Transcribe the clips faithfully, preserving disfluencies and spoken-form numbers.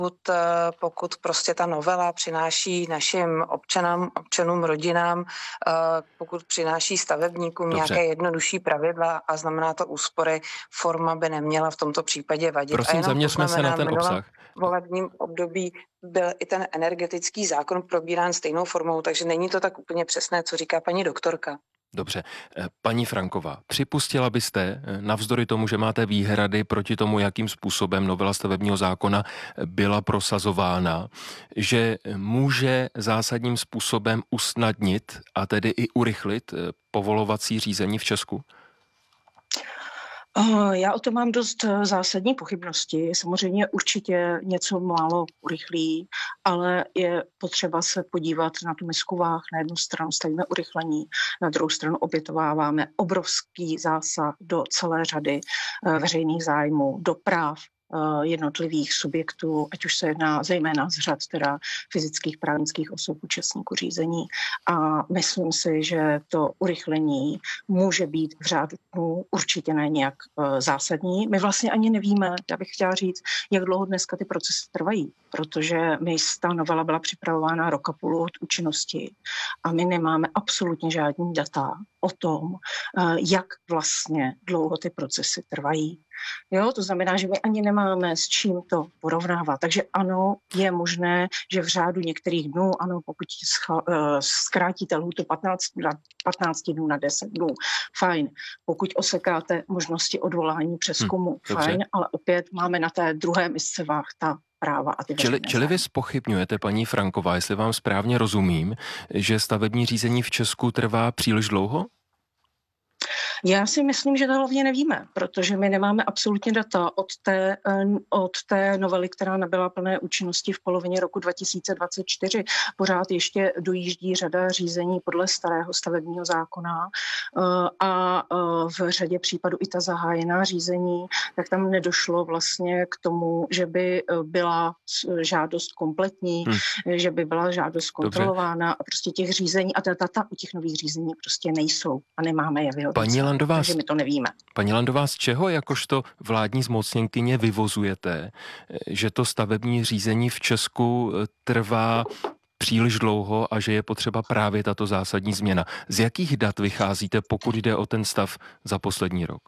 Pokud, pokud prostě ta novela přináší našim občanům, občanům, rodinám, pokud přináší stavebníkům Dobře. nějaké jednodušší pravidla a znamená to úspory, forma by neměla v tomto případě vadit. Prosím, zaměřme se na ten obsah. V volebním období byl i ten energetický zákon probírán stejnou formou, takže není to tak úplně přesné, co říká paní doktorka. Dobře. Paní Franková, připustila byste, navzdory tomu, že máte výhrady proti tomu, jakým způsobem novela stavebního zákona byla prosazována, že může zásadním způsobem usnadnit a tedy i urychlit povolovací řízení v Česku? Já o tom mám dost zásadní pochybnosti. Samozřejmě určitě něco málo urychlí, ale je potřeba se podívat na tu misku váh. Na jednu stranu stavíme urychlení, na druhou stranu obětováváme obrovský zásah do celé řady veřejných zájmů, do práv jednotlivých subjektů, ať už se jedná zejména z řad teda fyzických právnických osob účastníků řízení. A myslím si, že to urychlení může být v řádu dnů určitě ne nějak zásadní. My vlastně ani nevíme, já bych chtěla říct, jak dlouho dneska ty procesy trvají, protože my, ta novela byla připravována rok a půl od účinnosti a my nemáme absolutně žádný data o tom, jak vlastně dlouho ty procesy trvají. Jo, to znamená, že my ani nemáme s čím to porovnávat. Takže ano, je možné, že v řádu některých dnů, ano, pokud scha- zkrátíte lhůtu patnáct, patnáct dnů na deset dnů, fajn. Pokud osekáte možnosti odvolání přezkumu, hmm, fajn, dobře. Ale opět máme na té druhé misce váh ta práva a ty čili, čili vy zpochybňujete, paní Franková, jestli vám správně rozumím, že stavební řízení v Česku trvá příliš dlouho? Já si myslím, že to hlavně nevíme, protože my nemáme absolutně data od té, od té novely, která nabyla plné účinnosti v polovině roku dva tisíce dvacet čtyři. Pořád ještě dojíždí řada řízení podle starého stavebního zákona a v řadě případů i ta zahájená řízení, tak tam nedošlo vlastně k tomu, že by byla žádost kompletní, hmm. že by byla žádost kontrolována. Dobře. A prostě těch řízení a ta data u těch nových řízení prostě nejsou a nemáme je vyhodnocené. Landová, takže my to nevíme. Paní Landová, z čeho jakožto vládní zmocněnkyně vyvozujete, že to stavební řízení v Česku trvá příliš dlouho a že je potřeba právě tato zásadní změna? Z jakých dat vycházíte, pokud jde o ten stav za poslední rok?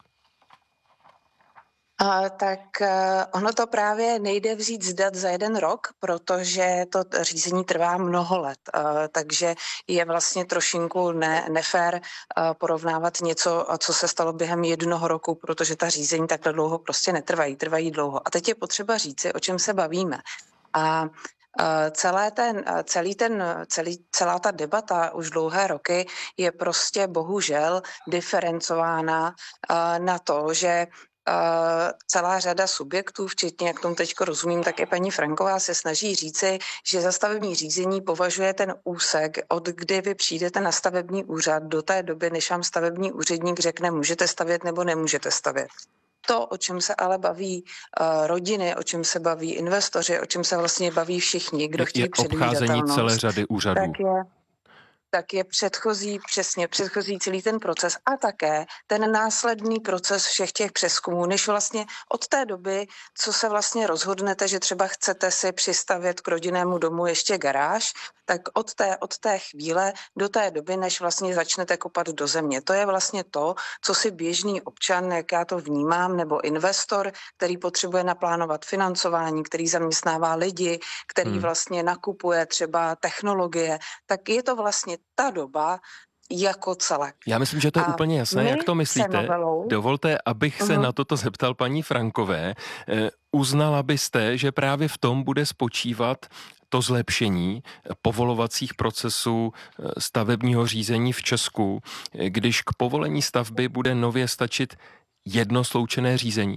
Uh, tak uh, ono to právě nejde vzít z dat za jeden rok, protože to řízení trvá mnoho let, uh, takže je vlastně trošinku ne, nefér uh, porovnávat něco, co se stalo během jednoho roku, protože ta řízení takhle dlouho prostě netrvají, trvají dlouho. A teď je potřeba říci, o čem se bavíme. A Celé ten, celý ten, celý, celá ta debata už dlouhé roky je prostě bohužel diferencována na to, že Uh, celá řada subjektů, včetně, jak tomu teďko rozumím, tak i paní Franková se snaží říci, že za stavební řízení považuje ten úsek, od kdy vy přijdete na stavební úřad do té doby, než vám stavební úředník řekne, můžete stavět nebo nemůžete stavět. To, o čem se ale baví uh, rodiny, o čem se baví investoři, o čem se vlastně baví všichni, kdo chtějí předvídatelnost. Je obcházení celé řady úřadů. Tak je, tak je předchozí, přesně předchozí celý ten proces a také ten následný proces všech těch přezkumů, než vlastně od té doby, co se vlastně rozhodnete, že třeba chcete si přistavět k rodinnému domu ještě garáž, tak od té, od té chvíle do té doby, než vlastně začnete kopat do země. To je vlastně to, co si běžný občan, jak já to vnímám, nebo investor, který potřebuje naplánovat financování, který zaměstnává lidi, který hmm. vlastně nakupuje třeba technologie, tak je to vlastně ta doba jako celek. Já myslím, že to je a úplně jasné, jak to myslíte. Novelou... Dovolte, abych se uh-huh. na toto zeptal paní Frankové. E, uznala byste, že právě v tom bude spočívat to zlepšení povolovacích procesů stavebního řízení v Česku, když k povolení stavby bude nově stačit jedno sloučené řízení?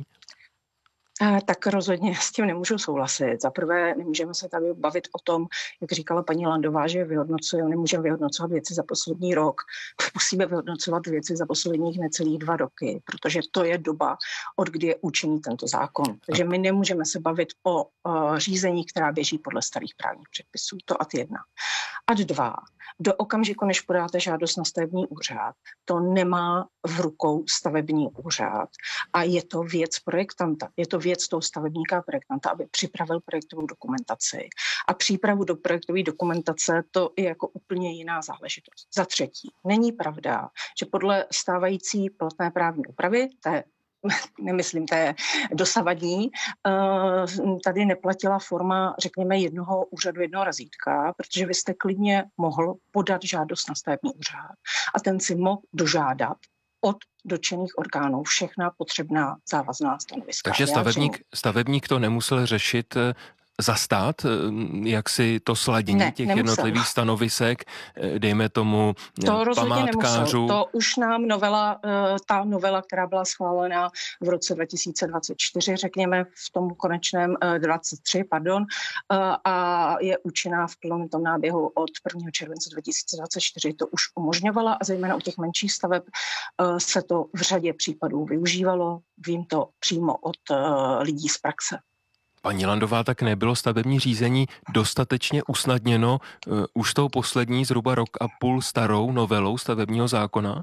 Tak rozhodně s tím nemůžu souhlasit. Za prvé nemůžeme se tady bavit o tom, jak říkala paní Landová, že vyhodnocujeme, nemůžeme vyhodnocovat věci za poslední rok. Musíme vyhodnocovat věci za posledních necelých dva roky, protože to je doba, od kdy je účinný tento zákon. Takže my nemůžeme se bavit o uh, řízení, která běží podle starých právních předpisů. To ad jedna. Ad dva. Do okamžiku, než podáte žádost na stavební úřad, to nemá v rukou stavební úřad a je to věc projektanta, je to věc toho stavebníka a projektanta, aby připravil projektovou dokumentaci. A přípravu do projektové dokumentace to je jako úplně jiná záležitost. Za třetí, není pravda, že podle stávající platné právní úpravy, té nemyslím té dosavadní, tady neplatila forma, řekněme, jednoho úřadu, jednoho razítka, protože vy jste klidně mohl podat žádost na stavební úřad a ten si mohl dožádat od dotčených orgánů všechna potřebná závazná stanoviska. Takže stavebník, stavebník to nemusel řešit za stát, jak si to sladění ne, těch nemusel. jednotlivých stanovisek, dejme tomu to rozhodně památkářů. Nemusel. To už nám novela, ta novela, která byla schválena v roce dva tisíce dvacet čtyři, řekněme v tom konečném dvacet tři, pardon, a je účinná v plném tom náběhu od prvního července dva tisíce dvacet čtyři, to už umožňovala a zejména u těch menších staveb se to v řadě případů využívalo. Vím to přímo od lidí z praxe. Paní Landová, tak nebylo stavební řízení dostatečně usnadněno uh, už tou poslední zhruba rok a půl starou novelou stavebního zákona?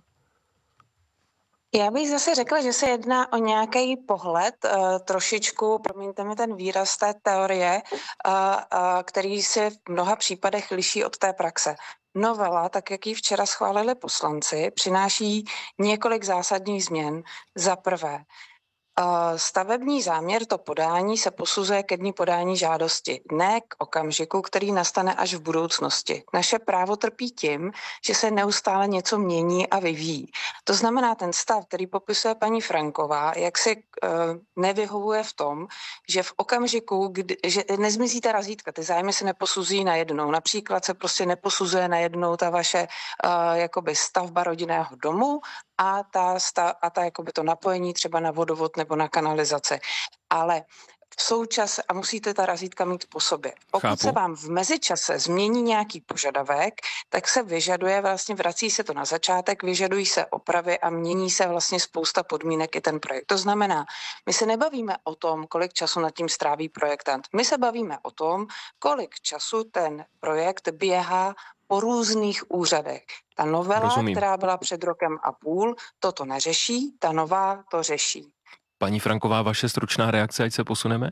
Já bych zase řekla, že se jedná o nějaký pohled, uh, trošičku, promiňte mi ten výraz té teorie, uh, uh, který se v mnoha případech liší od té praxe. Novela, tak jak ji včera schválili poslanci, přináší několik zásadních změn. Za prvé, stavební záměr, to podání se posuzuje ke dni podání žádosti, ne k okamžiku, který nastane až v budoucnosti. Naše právo trpí tím, že se neustále něco mění a vyvíjí. To znamená, ten stav, který popisuje paní Franková, jak si uh, nevyhovuje v tom, že v okamžiku, kdy, že nezmizí ta razítka, ty zájmy se neposuzují najednou. Například se prostě neposuzuje najednou ta vaše uh, jakoby stavba rodinného domu, a ta, a ta jakoby to napojení třeba na vodovod nebo na kanalizaci. Ale v součase, a musíte ta razítka mít po sobě. Pokud Chápu. se vám v mezičase změní nějaký požadavek, tak se vyžaduje, vlastně vrací se to na začátek, vyžadují se opravy a mění se vlastně spousta podmínek i ten projekt. To znamená, my se nebavíme o tom, kolik času nad tím stráví projektant. My se bavíme o tom, kolik času ten projekt běhá po různých úřadech. Ta novela, Rozumím. která byla před rokem a půl, toto neřeší, ta nová to řeší. Paní Franková, vaše stručná reakce, ať se posuneme?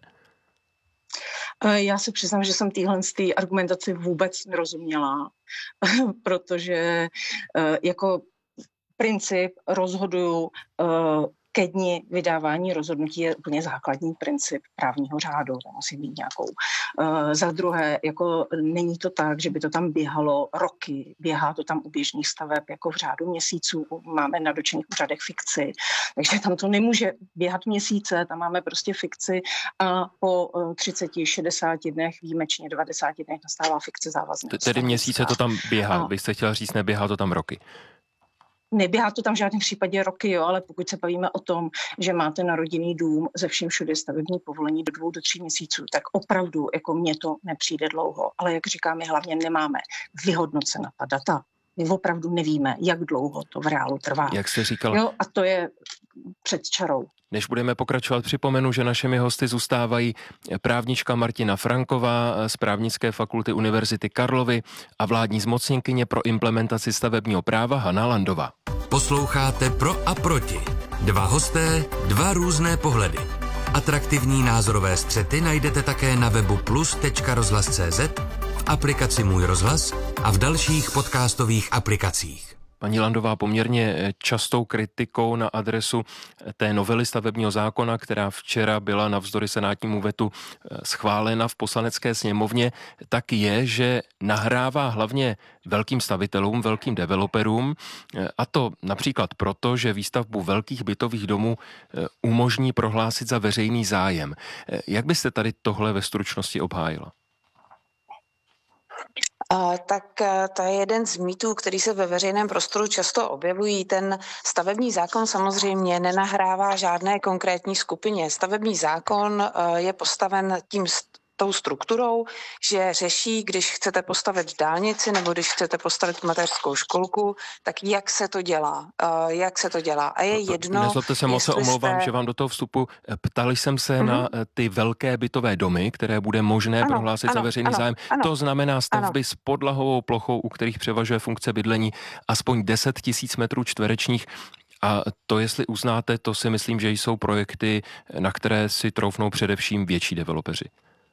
Já se přiznám, že jsem téhle z té argumentaci vůbec nerozuměla, protože jako princip rozhoduju ke dni vydávání rozhodnutí je úplně základní princip právního řádu, to musí mít nějakou. Uh, za druhé, jako není to tak, že by to tam běhalo roky, běhá to tam u běžných staveb jako v řádu měsíců, máme na dotčených úřadech fikci, takže tam to nemůže běhat měsíce, tam máme prostě fikci a po uh, třicet šedesát dnech, výjimečně devadesát dnech nastává fikce závazné. Tedy měsíce to tam běhá, a... vy jste chtěla říct, neběhá to tam roky. Neběhá to tam v žádném případě roky, jo, ale pokud se bavíme o tom, že máte na rodinný dům ze vším všude stavební povolení do dvou do tří měsíců, tak opravdu jako mně to nepřijde dlouho. Ale jak říkám, my hlavně nemáme vyhodnocena ta data. My opravdu nevíme, jak dlouho to v reálu trvá. Jak jste říkala. Jo, a to je před čarou. Než budeme pokračovat, připomenu, že našimi hosty zůstávají právnička Martina Franková z Právnické fakulty Univerzity Karlovy a vládní zmocněnkyně pro implementaci stavebního práva Hana Landová. Posloucháte Pro a proti. Dva hosté, dva různé pohledy. Atraktivní názorové střety najdete také na webu plus tečka rozhlas tečka cé zet, v aplikaci Můj rozhlas a v dalších podcastových aplikacích. Paní Landová, poměrně častou kritikou na adresu té novely stavebního zákona, která včera byla navzdory senátnímu vetu schválena v Poslanecké sněmovně, tak je, že nahrává hlavně velkým stavitelům, velkým developerům, a to například proto, že výstavbu velkých bytových domů umožní prohlásit za veřejný zájem. Jak byste tady tohle ve stručnosti obhájila? Uh, tak uh, to je jeden z mýtů, který se ve veřejném prostoru často objevují. Ten stavební zákon samozřejmě nenahrává žádné konkrétní skupině. Stavební zákon uh, je postaven tím tou strukturou, že řeší, když chcete postavit dálnici nebo když chcete postavit mateřskou školku, tak jak se to dělá. Uh, jak se to dělá. A je jedno... Nezlobte se, moc se omlouvám, jste... že vám do toho vstupu. Ptali jsem se mm-hmm. na ty velké bytové domy, které bude možné ano, prohlásit ano, za veřejný ano, zájem. Ano, to znamená stavby ano. s podlahovou plochou, u kterých převažuje funkce bydlení aspoň deset tisíc metrů čtverečních. A to, jestli uznáte, to si myslím, že jsou projekty, na které si troufnou především větší developeři.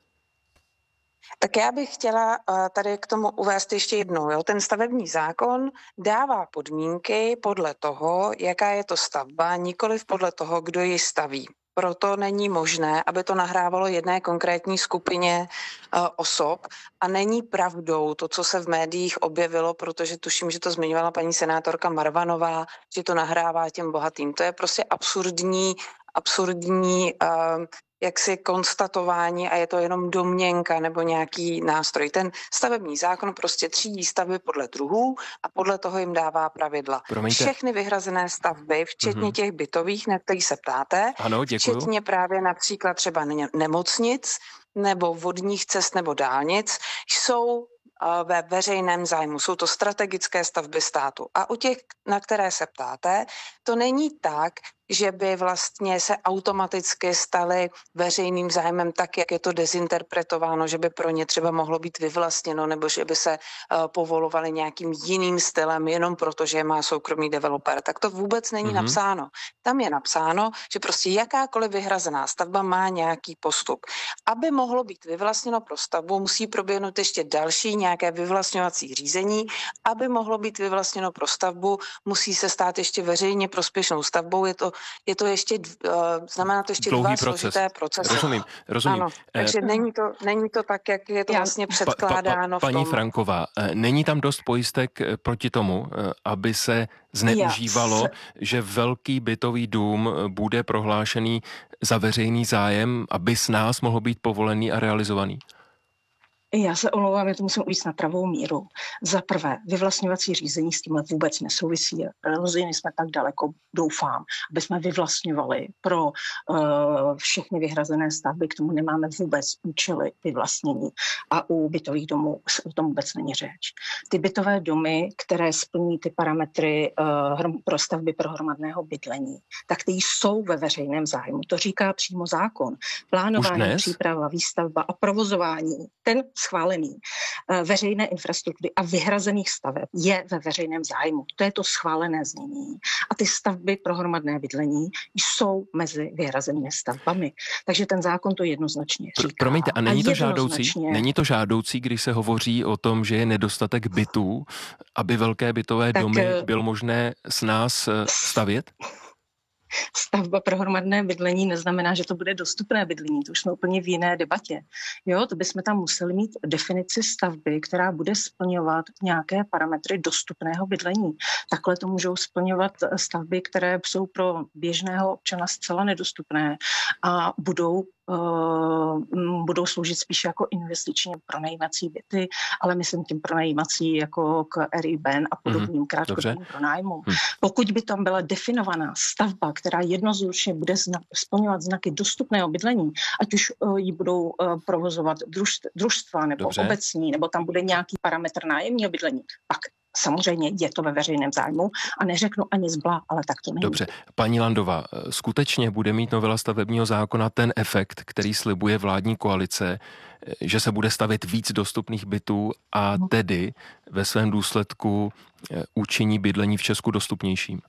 Tak já bych chtěla tady k tomu uvést ještě jednou. Jo? Ten stavební zákon dává podmínky podle toho, jaká je to stavba, nikoliv podle toho, kdo ji staví. Proto není možné, aby to nahrávalo jedné konkrétní skupině uh, osob a není pravdou to, co se v médiích objevilo, protože tuším, že to zmiňovala paní senátorka Marvanová, že to nahrává těm bohatým. To je prostě absurdní, absurdní uh, jaksi konstatování a je to jenom domněnka nebo nějaký nástroj. Ten stavební zákon prostě třídí stavby podle druhů a podle toho jim dává pravidla. Promiňte. Všechny vyhrazené stavby, včetně mm-hmm. těch bytových, na kterých se ptáte, ano, děkuju. Včetně právě například třeba nemocnic nebo vodních cest nebo dálnic, jsou ve veřejném zájmu. Jsou to strategické stavby státu. A u těch, na které se ptáte, to není tak, že by vlastně se automaticky staly veřejným zájmem tak, jak je to dezinterpretováno, že by pro ně třeba mohlo být vyvlastněno nebo že by se uh, povolovali nějakým jiným stylem jenom proto, že má soukromý developer. Tak to vůbec není mm-hmm. napsáno. Tam je napsáno, že prostě jakákoliv vyhrazená stavba má nějaký postup. Aby mohlo být vyvlastněno pro stavbu, musí proběhnout ještě další nějaké vyvlastňovací řízení. Aby mohlo být vyvlastněno pro stavbu, musí se stát ještě veřejně prospěšnou stavbou. Je to Je to ještě, uh, znamená to ještě dlouhý dva proces. složité procesy. Rozumím, rozumím. Ano, takže není to, není to tak, jak je to vlastně předkládáno pa, pa, pa, v tom. Paní Franková, není tam dost pojistek proti tomu, aby se zneužívalo, yes. že velký bytový dům bude prohlášený za veřejný zájem, aby s nás mohl být povolený a realizovaný? Já se omlouvám, já to musím uvést na pravou míru. Za prvé, vyvlastňovací řízení s tímhle vůbec nesouvisí. Rozhodně jsme tak daleko, doufám, aby jsme vyvlastňovali pro uh, všechny vyhrazené stavby, k tomu nemáme vůbec účely vyvlastnění. A u bytových domů o tom vůbec není řeč. Ty bytové domy, které splní ty parametry uh, pro stavby pro hromadného bydlení, tak ty jsou ve veřejném zájmu. To říká přímo zákon. Plánování, příprava, výstavba a provozování, ten schválený veřejné infrastruktury a vyhrazených staveb je ve veřejném zájmu. To je to schválené znění. A ty stavby pro hromadné bydlení jsou mezi vyhrazenými stavbami. Takže ten zákon to jednoznačně říká. Promiňte, a není to žádoucí? Není to žádoucí, když se hovoří o tom, že je nedostatek bytů, aby velké bytové tak, domy bylo možné s nás stavět? Stavba pro hromadné bydlení neznamená, že to bude dostupné bydlení. To už jsme úplně v jiné debatě. Jo, to bychom tam museli mít definici stavby, která bude splňovat nějaké parametry dostupného bydlení. Takhle to můžou splňovat stavby, které jsou pro běžného občana zcela nedostupné a budou Uh, budou sloužit spíš jako investičně pronajímací byty, ale myslím tím pronajímací jako k Airbnb a podobným mm-hmm. krátkodobým pronájmům. Mm. Pokud by tam byla definovaná stavba, která jednoznačně bude zna- splňovat znaky dostupného bydlení, ať už uh, ji budou uh, provozovat druž- družstva nebo Dobře. obecní, nebo tam bude nějaký parametr nájemního bydlení, pak samozřejmě je to ve veřejném zájmu a neřeknu ani zbla, ale tak to není. Dobře. Paní Landová, skutečně bude mít novela stavebního zákona ten efekt, který slibuje vládní koalice, že se bude stavět víc dostupných bytů a tedy ve svém důsledku učiní bydlení v Česku dostupnějším?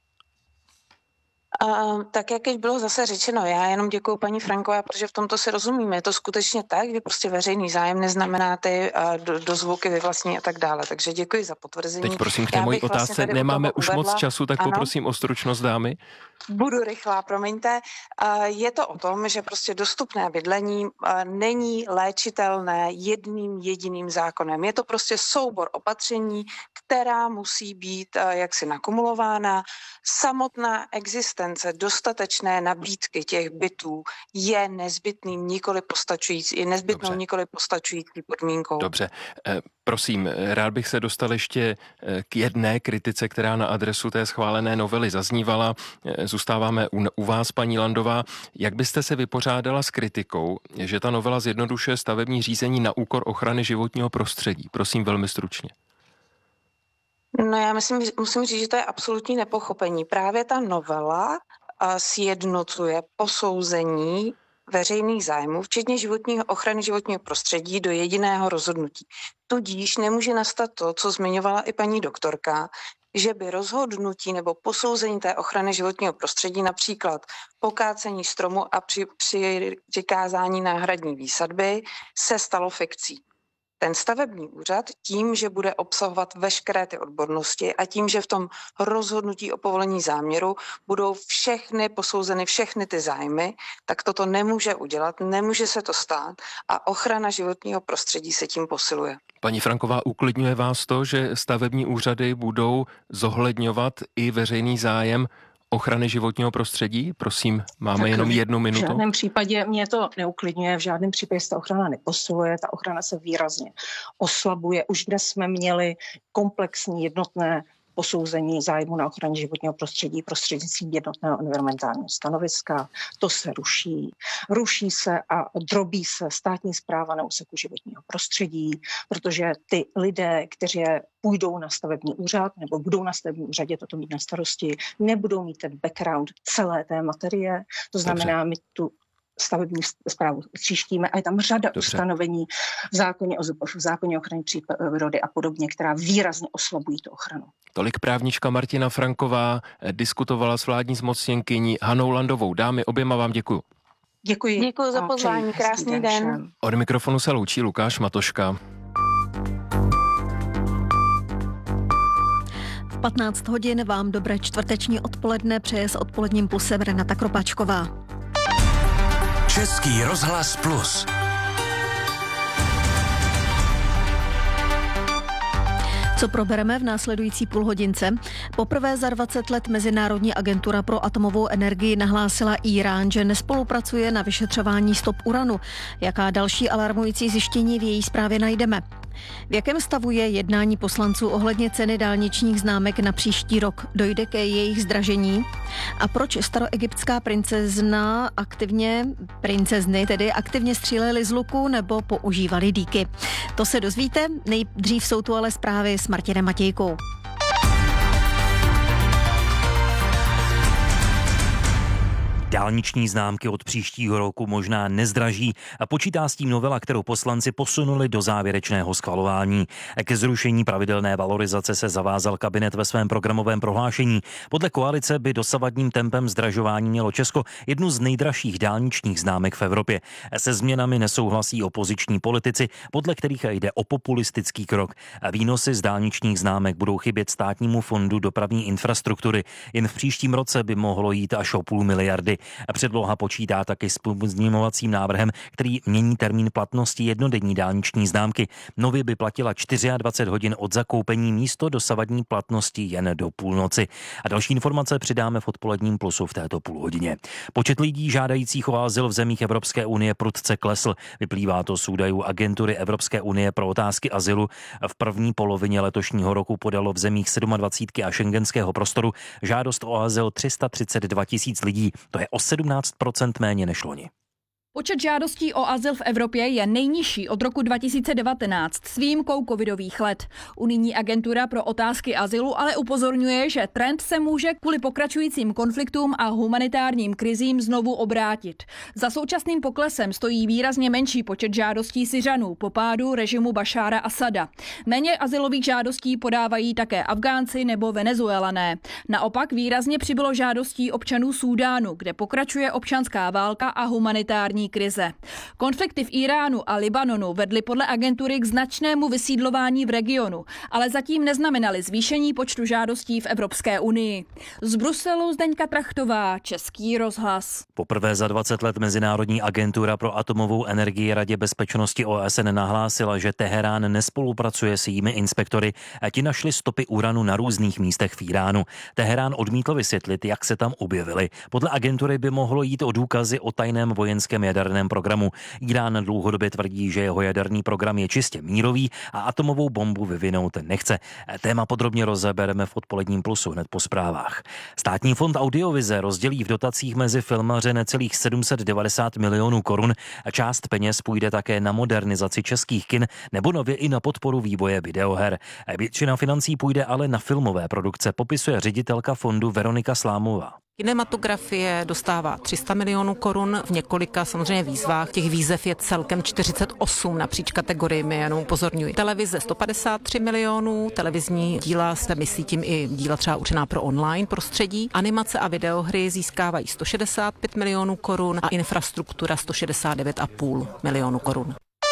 Uh, tak jak již bylo zase řečeno, já jenom děkuju paní Frankové, protože v tomto si rozumíme. Je to skutečně tak, že prostě veřejný zájem neznamená ty uh, do, dozvuky vyvlastní a tak dále. Takže děkuji za potvrzení. Teď prosím k té mojí otázce, vlastně nemáme už uvedla. moc času, tak ano. Poprosím o stručnost, dámy. Budu rychlá, promiňte. Uh, je to o tom, že prostě dostupné bydlení uh, není léčitelné jedním jediným zákonem. Je to prostě soubor opatření, která musí být uh, jaksi nakumulována. Samotná existence dostatečné nabídky těch bytů je nezbytným, nikoli postačující, je nezbytnou, Dobře. nikoli postačující podmínkou. Dobře. E, prosím, rád bych se dostal ještě k jedné kritice, která na adresu té schválené novely zaznívala. E, zůstáváme u, u vás, paní Landová. Jak byste se vypořádala s kritikou, že ta novela zjednodušuje stavební řízení na úkor ochrany životního prostředí? Prosím, velmi stručně. No já myslím, musím říct, že to je absolutní nepochopení. Právě ta novela sjednocuje posouzení veřejných zájmů, včetně životního, ochrany životního prostředí, do jediného rozhodnutí. Tudíž nemůže nastat to, co zmiňovala i paní doktorka, že by rozhodnutí nebo posouzení té ochrany životního prostředí, například pokácení stromu a při, při přikázání náhradní výsadby, se stalo fikcí. Ten stavební úřad tím, že bude obsahovat veškeré ty odbornosti a tím, že v tom rozhodnutí o povolení záměru budou všechny posouzeny všechny ty zájmy, tak toto nemůže udělat, nemůže se to stát a ochrana životního prostředí se tím posiluje. Paní Franková, uklidňuje vás to, že stavební úřady budou zohledňovat i veřejný zájem ochrany životního prostředí? Prosím, máme tak jenom jednu minutu. V žádném případě mě to neuklidňuje, v žádném případě se ta ochrana neposiluje, ta ochrana se výrazně oslabuje. Už kde jsme měli komplexní jednotné posouzení zájmu na ochraně životního prostředí prostřednictvím jednotného environmentálního stanoviska. To se ruší. Ruší se a drobí se státní správa na úseku životního prostředí, protože ty lidé, kteří půjdou na stavební úřad nebo budou na stavební úřadě toto mít na starosti, nebudou mít ten background celé té materie. To znamená, my tu stavební správu tříštíme a je tam řada Dobře. ustanovení v zákoně o v zákoně o ochraně přírody a podobně, která výrazně oslabují tu ochranu. Tolik právnička Martina Franková diskutovala s vládní zmocněnkyní Hanou Landovou. Dámy, oběma vám děkuju. Děkuji. Děkuji za pozvání, krásný den. den. Od mikrofonu se loučí Lukáš Matoška. V patnáct hodin vám dobré čtvrteční odpoledne přeje s odpoledním plusem Renata Kropáčková. Český rozhlas Plus. Co probereme v následující půlhodince? Poprvé za dvacet let Mezinárodní agentura pro atomovou energii nahlásila Írán, že nespolupracuje na vyšetřování stop uranu. Jaká další alarmující zjištění v její zprávě najdeme? V jakém stavu je jednání poslanců ohledně ceny dálničních známek na příští rok? Dojde ke jejich zdražení? A proč staroegyptská princezna aktivně, princezny tedy aktivně střílely z luku nebo používali dýky? To se dozvíte, nejdřív jsou tu ale zprávy s Martinem Matějkou. Dálniční známky od příštího roku možná nezdraží a počítá s tím novela, kterou poslanci posunuli do závěrečného schvalování. Ke zrušení pravidelné valorizace se zavázal kabinet ve svém programovém prohlášení. Podle koalice by dosavadním tempem zdražování mělo Česko jednu z nejdražších dálničních známek v Evropě. Se změnami nesouhlasí opoziční politici, podle kterých jde o populistický krok. Výnosy z dálničních známek budou chybět Státnímu fondu dopravní infrastruktury. Jen v příštím roce by mohlo jít až o půl miliardy. Předloha počítá taky s pozměňovacím návrhem, který mění termín platnosti jednodenní dálniční známky. Nově by platila dvacet čtyři hodin od zakoupení místo dosavadní platnosti jen do půlnoci. A další informace přidáme v odpoledním plusu v této půlhodině. Počet lidí žádajících o azyl v zemích Evropské unie prudce klesl. Vyplývá to z údajů Agentury Evropské unie pro otázky azylu. V první polovině letošního roku podalo v zemích dvacet sedm a šengenského prostoru žádost o azyl tři sta třicet dva tisíc lidí. To je o sedmnáct procent méně než loni. Počet žádostí o azyl v Evropě je nejnižší od roku dva tisíce devatenáct s výjimkou covidových let. Unijní agentura pro otázky azylu ale upozorňuje, že trend se může kvůli pokračujícím konfliktům a humanitárním krizím znovu obrátit. Za současným poklesem stojí výrazně menší počet žádostí Syřanů po pádu režimu Bašára Asada. Méně azylových žádostí podávají také Afgánci nebo Venezuelané. Naopak výrazně přibylo žádostí občanů Súdánu, kde pokračuje občanská válka a humanitární krize. Konflikty v Iránu a Libanonu vedly podle agentury k značnému vysídlování v regionu, ale zatím neznamenaly zvýšení počtu žádostí v Evropské unii. Z Bruselu Zdeňka Trachtová, Český rozhlas. Poprvé za dvacet let Mezinárodní agentura pro atomovou energii Radě bezpečnosti O S N nahlásila, že Teherán nespolupracuje s jejími inspektory a ti našli stopy uranu na různých místech v Iránu. Teherán odmítl vysvětlit, jak se tam objevily. Podle agentury by mohlo jít o důkazy o tajném vojenském jaderném programu. Irán dlouhodobě tvrdí, že jeho jaderný program je čistě mírový a atomovou bombu vyvinout nechce. Téma podrobně rozebereme v odpoledním plusu hned po zprávách. Státní fond Audiovize rozdělí v dotacích mezi filmaře necelých sedm set devadesát milionů korun a část peněz půjde také na modernizaci českých kin nebo nově i na podporu vývoje videoher. Většina financí půjde ale na filmové produkce, popisuje ředitelka fondu Veronika Slámová. Kinematografie dostává tři sta milionů korun v několika samozřejmě výzvách. Těch výzev je celkem čtyřicet osm napříč kategoriemi, jenom upozorňuji. Televize sto padesát tři milionů, televizní díla se myslí tím i díla třeba určená pro online prostředí. Animace a videohry získávají sto šedesát pět milionů korun a infrastruktura sto šedesát devět a půl milionu korun.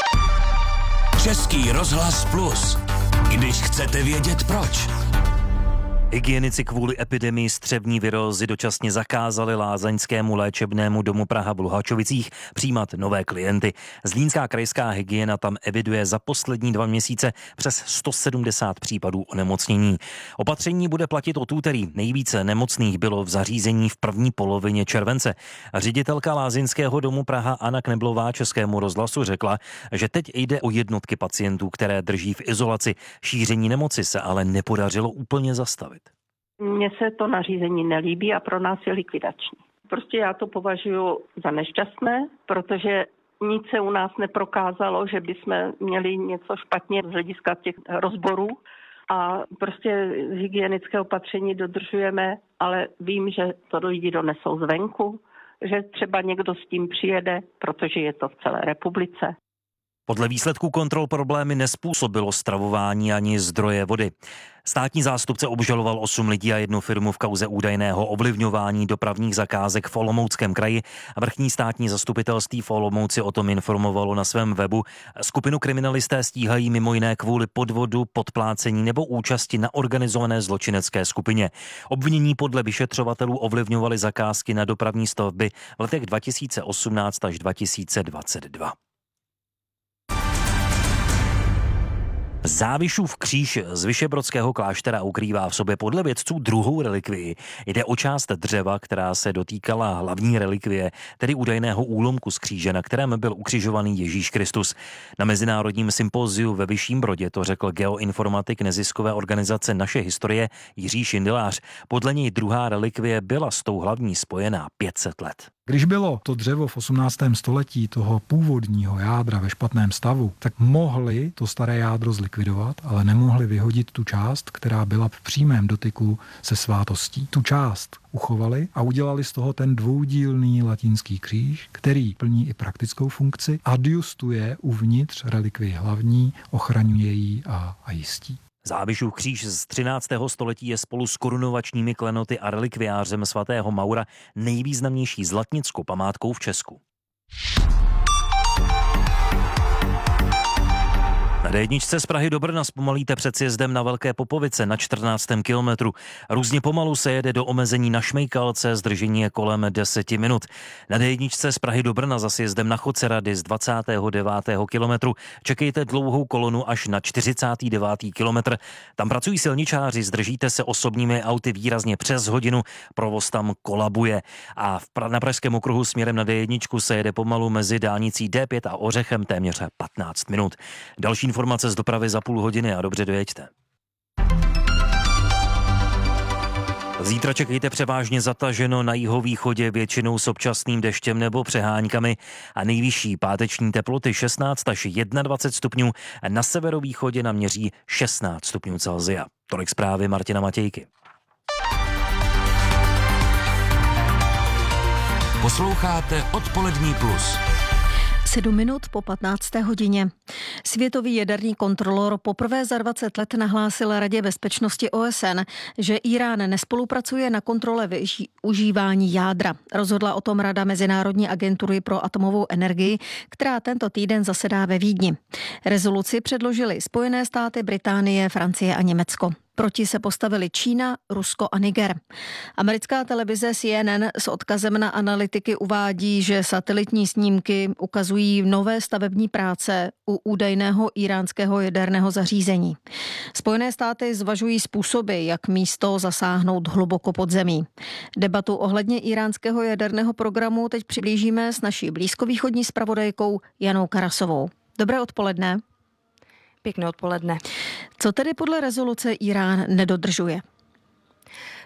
Český rozhlas Plus. Když chcete vědět proč. Hygienici kvůli epidemii střevní virózy dočasně zakázali lázeňskému léčebnému domu Praha v Luhačovicích přijímat nové klienty. Zlínská krajská hygiena tam eviduje za poslední dva měsíce přes sto sedmdesát případů onemocnění. Opatření bude platit od úterý. Nejvíce nemocných bylo v zařízení v první polovině července. Ředitelka lázeňského domu Praha Anna Kneblová Českému rozhlasu řekla, že teď jde o jednotky pacientů, které drží v izolaci. Šíření nemoci se ale nepodařilo úplně zastavit. Mně se to nařízení nelíbí a pro nás je likvidační. Prostě já to považuji za nešťastné, protože nic se u nás neprokázalo, že bychom měli něco špatně z hlediska těch rozborů a prostě hygienické opatření dodržujeme, ale vím, že to lidi donesou zvenku, že třeba někdo s tím přijede, protože je to v celé republice. Podle výsledků kontrol problémy nezpůsobilo stravování ani zdroje vody. Státní zástupce obžaloval osm lidí a jednu firmu v kauze údajného ovlivňování dopravních zakázek v Olomouckém kraji. Vrchní státní zastupitelství v Olomouci o tom informovalo na svém webu. Skupinu kriminalisté stíhají mimo jiné kvůli podvodu, podplácení nebo účasti na organizované zločinecké skupině. Obvinění podle vyšetřovatelů ovlivňovali zakázky na dopravní stavby v letech dva tisíce osmnáct až dva tisíce dvacet dva. Závišův kříž z Vyšebrodského kláštera ukrývá v sobě podle vědců druhou relikvii. Jde o část dřeva, která se dotýkala hlavní relikvie, tedy údajného úlomku z kříže, na kterém byl ukřižovaný Ježíš Kristus. Na mezinárodním sympóziu ve Vyšším Brodě to řekl geoinformatik neziskové organizace Naše historie Jiří Šindelář. Podle něj druhá relikvie byla s tou hlavní spojená pět set let. Když bylo to dřevo v osmnáctém století toho původního jádra ve špatném stavu, tak mohli to staré jádro zlikvidovat, ale nemohli vyhodit tu část, která byla v přímém dotyku se svátostí. Tu část uchovali a udělali z toho ten dvoudílný latinský kříž, který plní i praktickou funkci, adjustuje uvnitř relikvii hlavní, ochraňuje ji a, a jistí. Závišův kříž z třináctého století je spolu s korunovačními klenoty a relikviářem svatého Maura nejvýznamnější zlatnickou památkou v Česku. Na dé jedničce z Prahy do Brna zpomalíte před sjezdem na Velké Popovice na čtrnáctém kilometru. Různě pomalu se jede do omezení na Šmejkalce, zdržení je kolem deseti minut. Na dé jedničce z Prahy do Brna za sjezdem na Chocerady z dvacátého devátého kilometru čekejte dlouhou kolonu až na čtyřicátý devátý kilometr. Tam pracují silničáři, zdržíte se osobními auty výrazně přes hodinu, provoz tam kolabuje. A v pra- na Pražském okruhu směrem na dé jedničku se jede pomalu mezi dálnicí dé pět a Ořechem téměř patnáct minut. Další informace z dopravy za půl hodiny a dobře dojeďte. Zítra čekejte převážně zataženo na jihovýchodě, většinou s občasným deštěm nebo přeháňkami a nejvyšší páteční teploty šestnáct až dvacet jedna stupňů a na severovýchodě naměří šestnáct stupňů Celsia. Tolik zprávy Martina Matějky. Posloucháte Odpolední plus. Sedm minut po patnácté hodině. Světový jaderný kontrolor poprvé za dvacet let nahlásil Radě bezpečnosti O S N, že Irán nespolupracuje na kontrole využívání jádra. Rozhodla o tom Rada Mezinárodní agentury pro atomovou energii, která tento týden zasedá ve Vídni. Rezoluci předložily Spojené státy, Británie, Francie a Německo. Proti se postavili Čína, Rusko a Niger. Americká televize C N N s odkazem na analytiky uvádí, že satelitní snímky ukazují nové stavební práce u údajného iránského jaderného zařízení. Spojené státy zvažují způsoby, jak místo zasáhnout hluboko pod zemí. Debatu ohledně iránského jaderného programu teď přiblížíme s naší blízkovýchodní zpravodajkou Janou Karasovou. Dobré odpoledne. Pěkné odpoledne. Co tedy podle rezoluce Irán nedodržuje?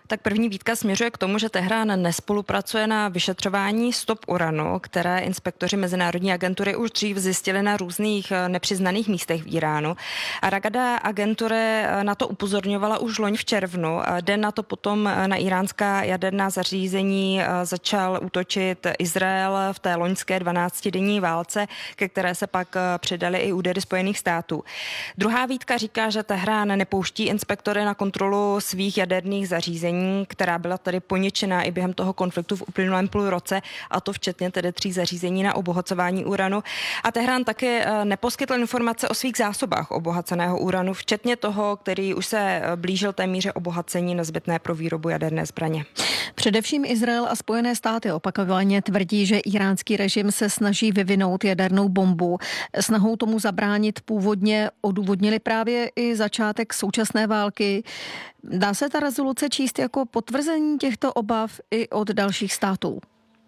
Tak první výtka směřuje k tomu, že Teherán nespolupracuje na vyšetřování stop uranu, které inspektoři Mezinárodní agentury už dřív zjistili na různých nepřiznaných místech v Iránu. A Rada agentury na to upozorňovala už loni v červnu. Den na to potom na iránská jaderná zařízení začal útočit Izrael v té loňské dvanáctidenní válce, ke které se pak přidaly i údery Spojených států. Druhá výtka říká, že Teherán nepouští inspektory na kontrolu svých jaderných zařízení, která byla tedy poničená i během toho konfliktu v uplynulém půl roce, a to včetně tedy tří zařízení na obohacování uranu. A Teherán taky neposkytl informace o svých zásobách obohaceného uranu, včetně toho, který už se blížil té míře obohacení nezbytné pro výrobu jaderné zbraně. Především Izrael a Spojené státy opakovaně tvrdí, že iránský režim se snaží vyvinout jadernou bombu. Snahou tomu zabránit původně odůvodnili právě i začátek současné války. Dá se ta rezoluce číst jako potvrzení těchto obav i od dalších států?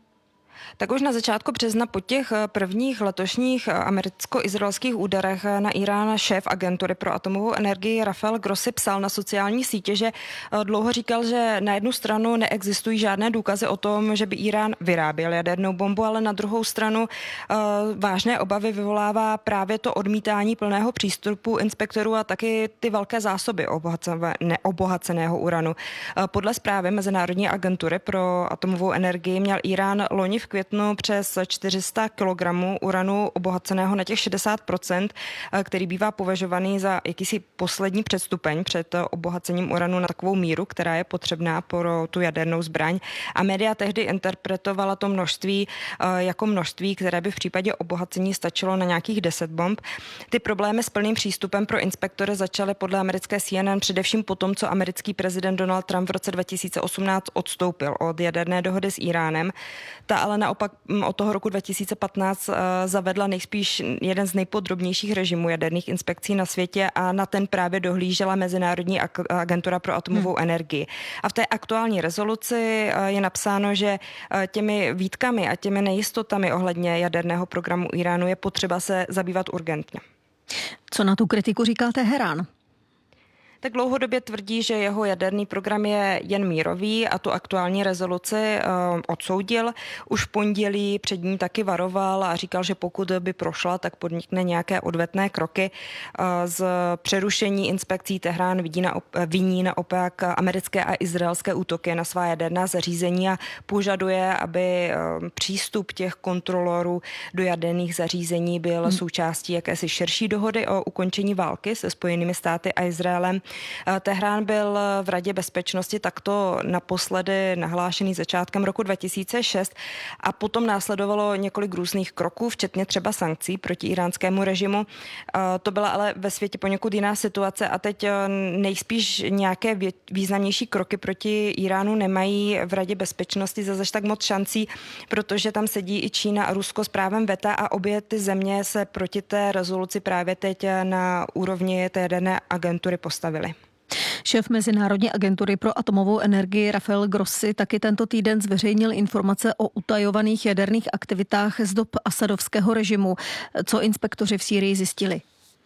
Tak už na začátku března po těch prvních letošních americko-izraelských úderech na Irán šéf agentury pro atomovou energii Rafael Grossi psal na sociální sítě, že dlouho říkal, že na jednu stranu neexistují žádné důkazy o tom, že by Irán vyráběl jadernou bombu, ale na druhou stranu vážné obavy vyvolává právě to odmítání plného přístupu inspektorů a taky ty velké zásoby neobohaceného uranu. Podle zprávy Mezinárodní agentury pro atomovou energii měl Irán loni v květnu přes čtyři sta kilogramů uranu obohaceného na těch šedesát procent, který bývá považovaný za jakýsi poslední předstupeň před obohacením uranu na takovou míru, která je potřebná pro tu jadernou zbraň. A média tehdy interpretovala to množství jako množství, které by v případě obohacení stačilo na nějakých deset bomb. Ty problémy s plným přístupem pro inspektory začaly podle americké C N N především po tom, co americký prezident Donald Trump v roce dva tisíce osmnáct odstoupil od jaderné dohody s Iránem. Ta ale naopak od toho roku dva tisíce patnáct zavedla nejspíš jeden z nejpodrobnějších režimů jaderných inspekcí na světě a na ten právě dohlížela Mezinárodní agentura pro atomovou hmm. energii. A v té aktuální rezoluci je napsáno, že těmi výtkami a těmi nejistotami ohledně jaderného programu Iránu je potřeba se zabývat urgentně. Co na tu kritiku říká Teherán? Tak dlouhodobě tvrdí, že jeho jaderný program je jen mírový a tu aktuální rezoluci uh, odsoudil. Už v pondělí před ní taky varoval a říkal, že pokud by prošla, tak podnikne nějaké odvetné kroky. Uh, z přerušení inspekcí Teherán vidí na, viní naopak americké a izraelské útoky na svá jaderná zařízení a požaduje, aby uh, přístup těch kontrolorů do jaderných zařízení byl hmm. součástí jakési širší dohody o ukončení války se Spojenými státy a Izraelem. Teherán byl v Radě bezpečnosti takto naposledy nahlášený začátkem roku dva tisíce šest a potom následovalo několik různých kroků, včetně třeba sankcí proti iránskému režimu. To byla ale ve světě poněkud jiná situace a teď nejspíš nějaké významnější kroky proti Iránu nemají v Radě bezpečnosti zase tak moc šancí, protože tam sedí i Čína a Rusko s právem veta a obě ty země se proti té rezoluci právě teď na úrovni té jaderné agentury postavily. Šéf Mezinárodní agentury pro atomovou energii Rafael Grossi taky tento týden zveřejnil informace o utajovaných jaderných aktivitách z dob asadovského režimu. Co inspektoři v Sýrii zjistili?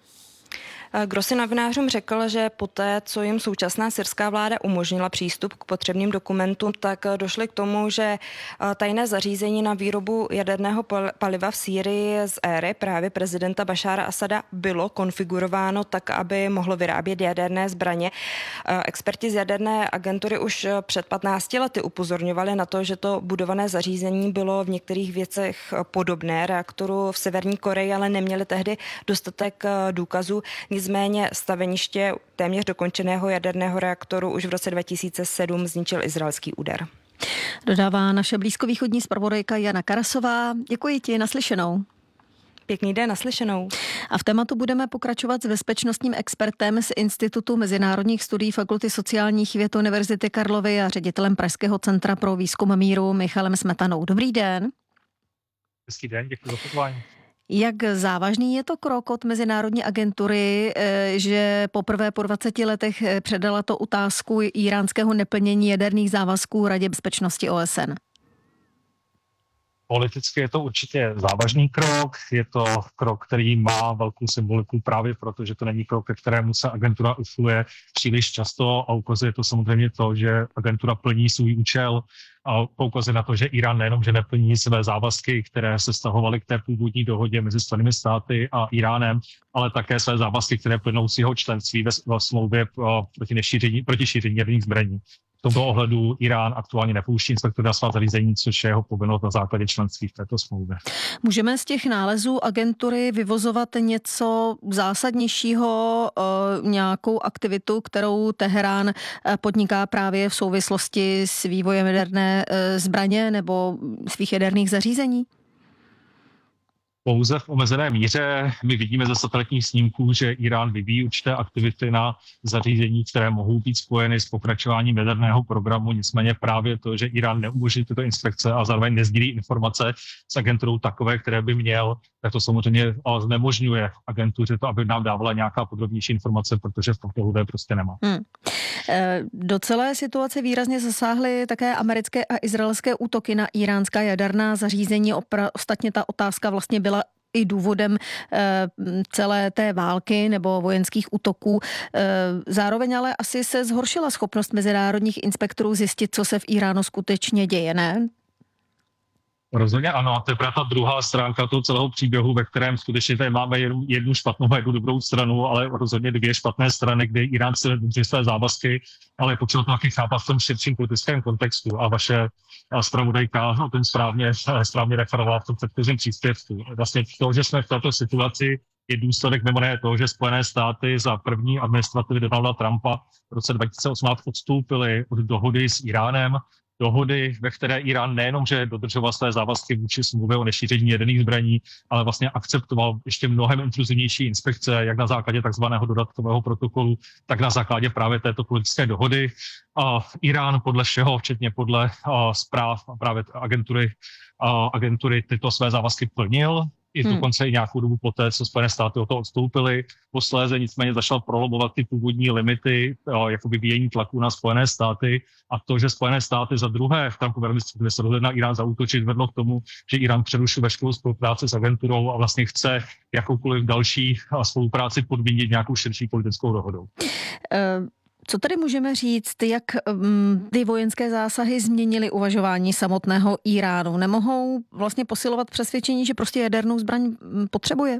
Grossi novinářům řekl, že poté, co jim současná syrská vláda umožnila přístup k potřebným dokumentům, tak došli k tomu, že tajné zařízení na výrobu jaderného paliva v Sýrii z éry právě prezidenta Bašára Asada bylo konfigurováno tak, aby mohlo vyrábět jaderné zbraně. Experti z jaderné agentury už před patnácti lety upozorňovali na to, že to budované zařízení bylo v některých věcech podobné reaktoru v Severní Koreji, ale neměli tehdy dostatek důkazů. Nicméně staveniště téměř dokončeného jaderného reaktoru už v roce dva tisíce sedm zničil izraelský úder. Dodává naše blízkovýchodní zpravodajka Jana Karasová. Děkuji ti, naslyšenou. Pěkný den, naslyšenou. A v tématu budeme pokračovat s bezpečnostním expertem z Institutu mezinárodních studií Fakulty sociálních věd Univerzity Karlovy a ředitelem Pražského centra pro výzkum míru Michalem Smetanou. Dobrý den. Hezký den, děkuji za pozvání. Jak závažný je to krok od Mezinárodní agentury, že poprvé po dvaceti letech předala to otázku iránského neplnění jaderných závazků Radě bezpečnosti O S N? Politicky je to určitě závažný krok, je to krok, který má velkou symboliku právě proto, že to není krok, ke kterému se agentura uchyluje příliš často a ukazuje to samozřejmě to, že agentura plní svůj účel a poukazuje na to, že Irán nejenom, že neplní své závazky, které se vztahovaly k té původní dohodě mezi Spojenými státy a Iránem, ale také své závazky, které plynou z jeho členství ve, ve smlouvě proti, nešíření, proti šíření jaderných zbraní. V tomto ohledu Irán aktuálně nepouští inspektora svá zařízení, což je jeho povinnost na základě členství v této smlouvě. Můžeme z těch nálezů agentury vyvozovat něco zásadnějšího, nějakou aktivitu, kterou Teherán podniká právě v souvislosti s vývojem jaderné zbraně nebo svých jaderných zařízení? Pouze v omezené míře. My vidíme ze satelitních snímků, že Irán vyvíjí určité aktivity na zařízení, které mohou být spojeny s pokračováním jaderného programu. Nicméně právě to, že Irán neumožní tyto inspekce a zároveň nezdílí informace s agenturou takové, které by měl, tak to samozřejmě znemožňuje agentuře to, aby nám dávala nějaká podrobnější informace, protože v tomto hudé prostě nemá. Hmm. Do celé situace výrazně zasáhly také americké a izraelské útoky na iránská jaderná zařízení. Opra- ostatně ta otázka vlastně byla i důvodem e, celé té války nebo vojenských útoků. E, zároveň ale asi se zhoršila schopnost mezinárodních inspektorů zjistit, co se v Iránu skutečně děje, ne? Rozhodně ano, a to je právě ta druhá stránka toho celého příběhu, ve kterém skutečně tady máme jednu, jednu špatnou a jednu dobrou stranu, ale rozhodně dvě špatné strany, kde Irán si nedrží své závazky, ale je potřeba to taky chápat v tom širším politickém kontextu a vaše zpravodajka o tom správně, správně referovala v tom předchozím příspěvku. Vlastně to, že jsme v této situaci, je důsledek mimo jiné toho, že Spojené státy za první administrativy Donalda Trumpa v roce dva tisíce osmnáct odstoupily od dohody s Iránem, dohody, ve které Irán nejenom, že dodržoval své závazky vůči smlouvě o nešíření jaderných zbraní, ale vlastně akceptoval ještě mnohem intruzivnější inspekce, jak na základě takzvaného dodatkového protokolu, tak na základě právě této politické dohody. A Irán podle všeho, včetně podle a, zpráv a právě agentury, a, agentury tyto své závazky plnil. I dokonce hmm. i nějakou dobu poté, co Spojené státy o to odstoupily. Posléze nicméně začal prolobovat ty původní limity, jako vyvíjení tlaku na Spojené státy a to, že Spojené státy za druhé v Trumpově administrativě se rozhodli na Irán zaútočit, vedlo k tomu, že Irán přerušil veškerou spolupráci s agenturou a vlastně chce jakoukoliv další spolupráci podmínit nějakou širší politickou dohodou. Uh... Co tady můžeme říct, jak um, ty vojenské zásahy změnily uvažování samotného Iránu? Nemohou vlastně posilovat přesvědčení, že prostě jadernou zbraň potřebuje?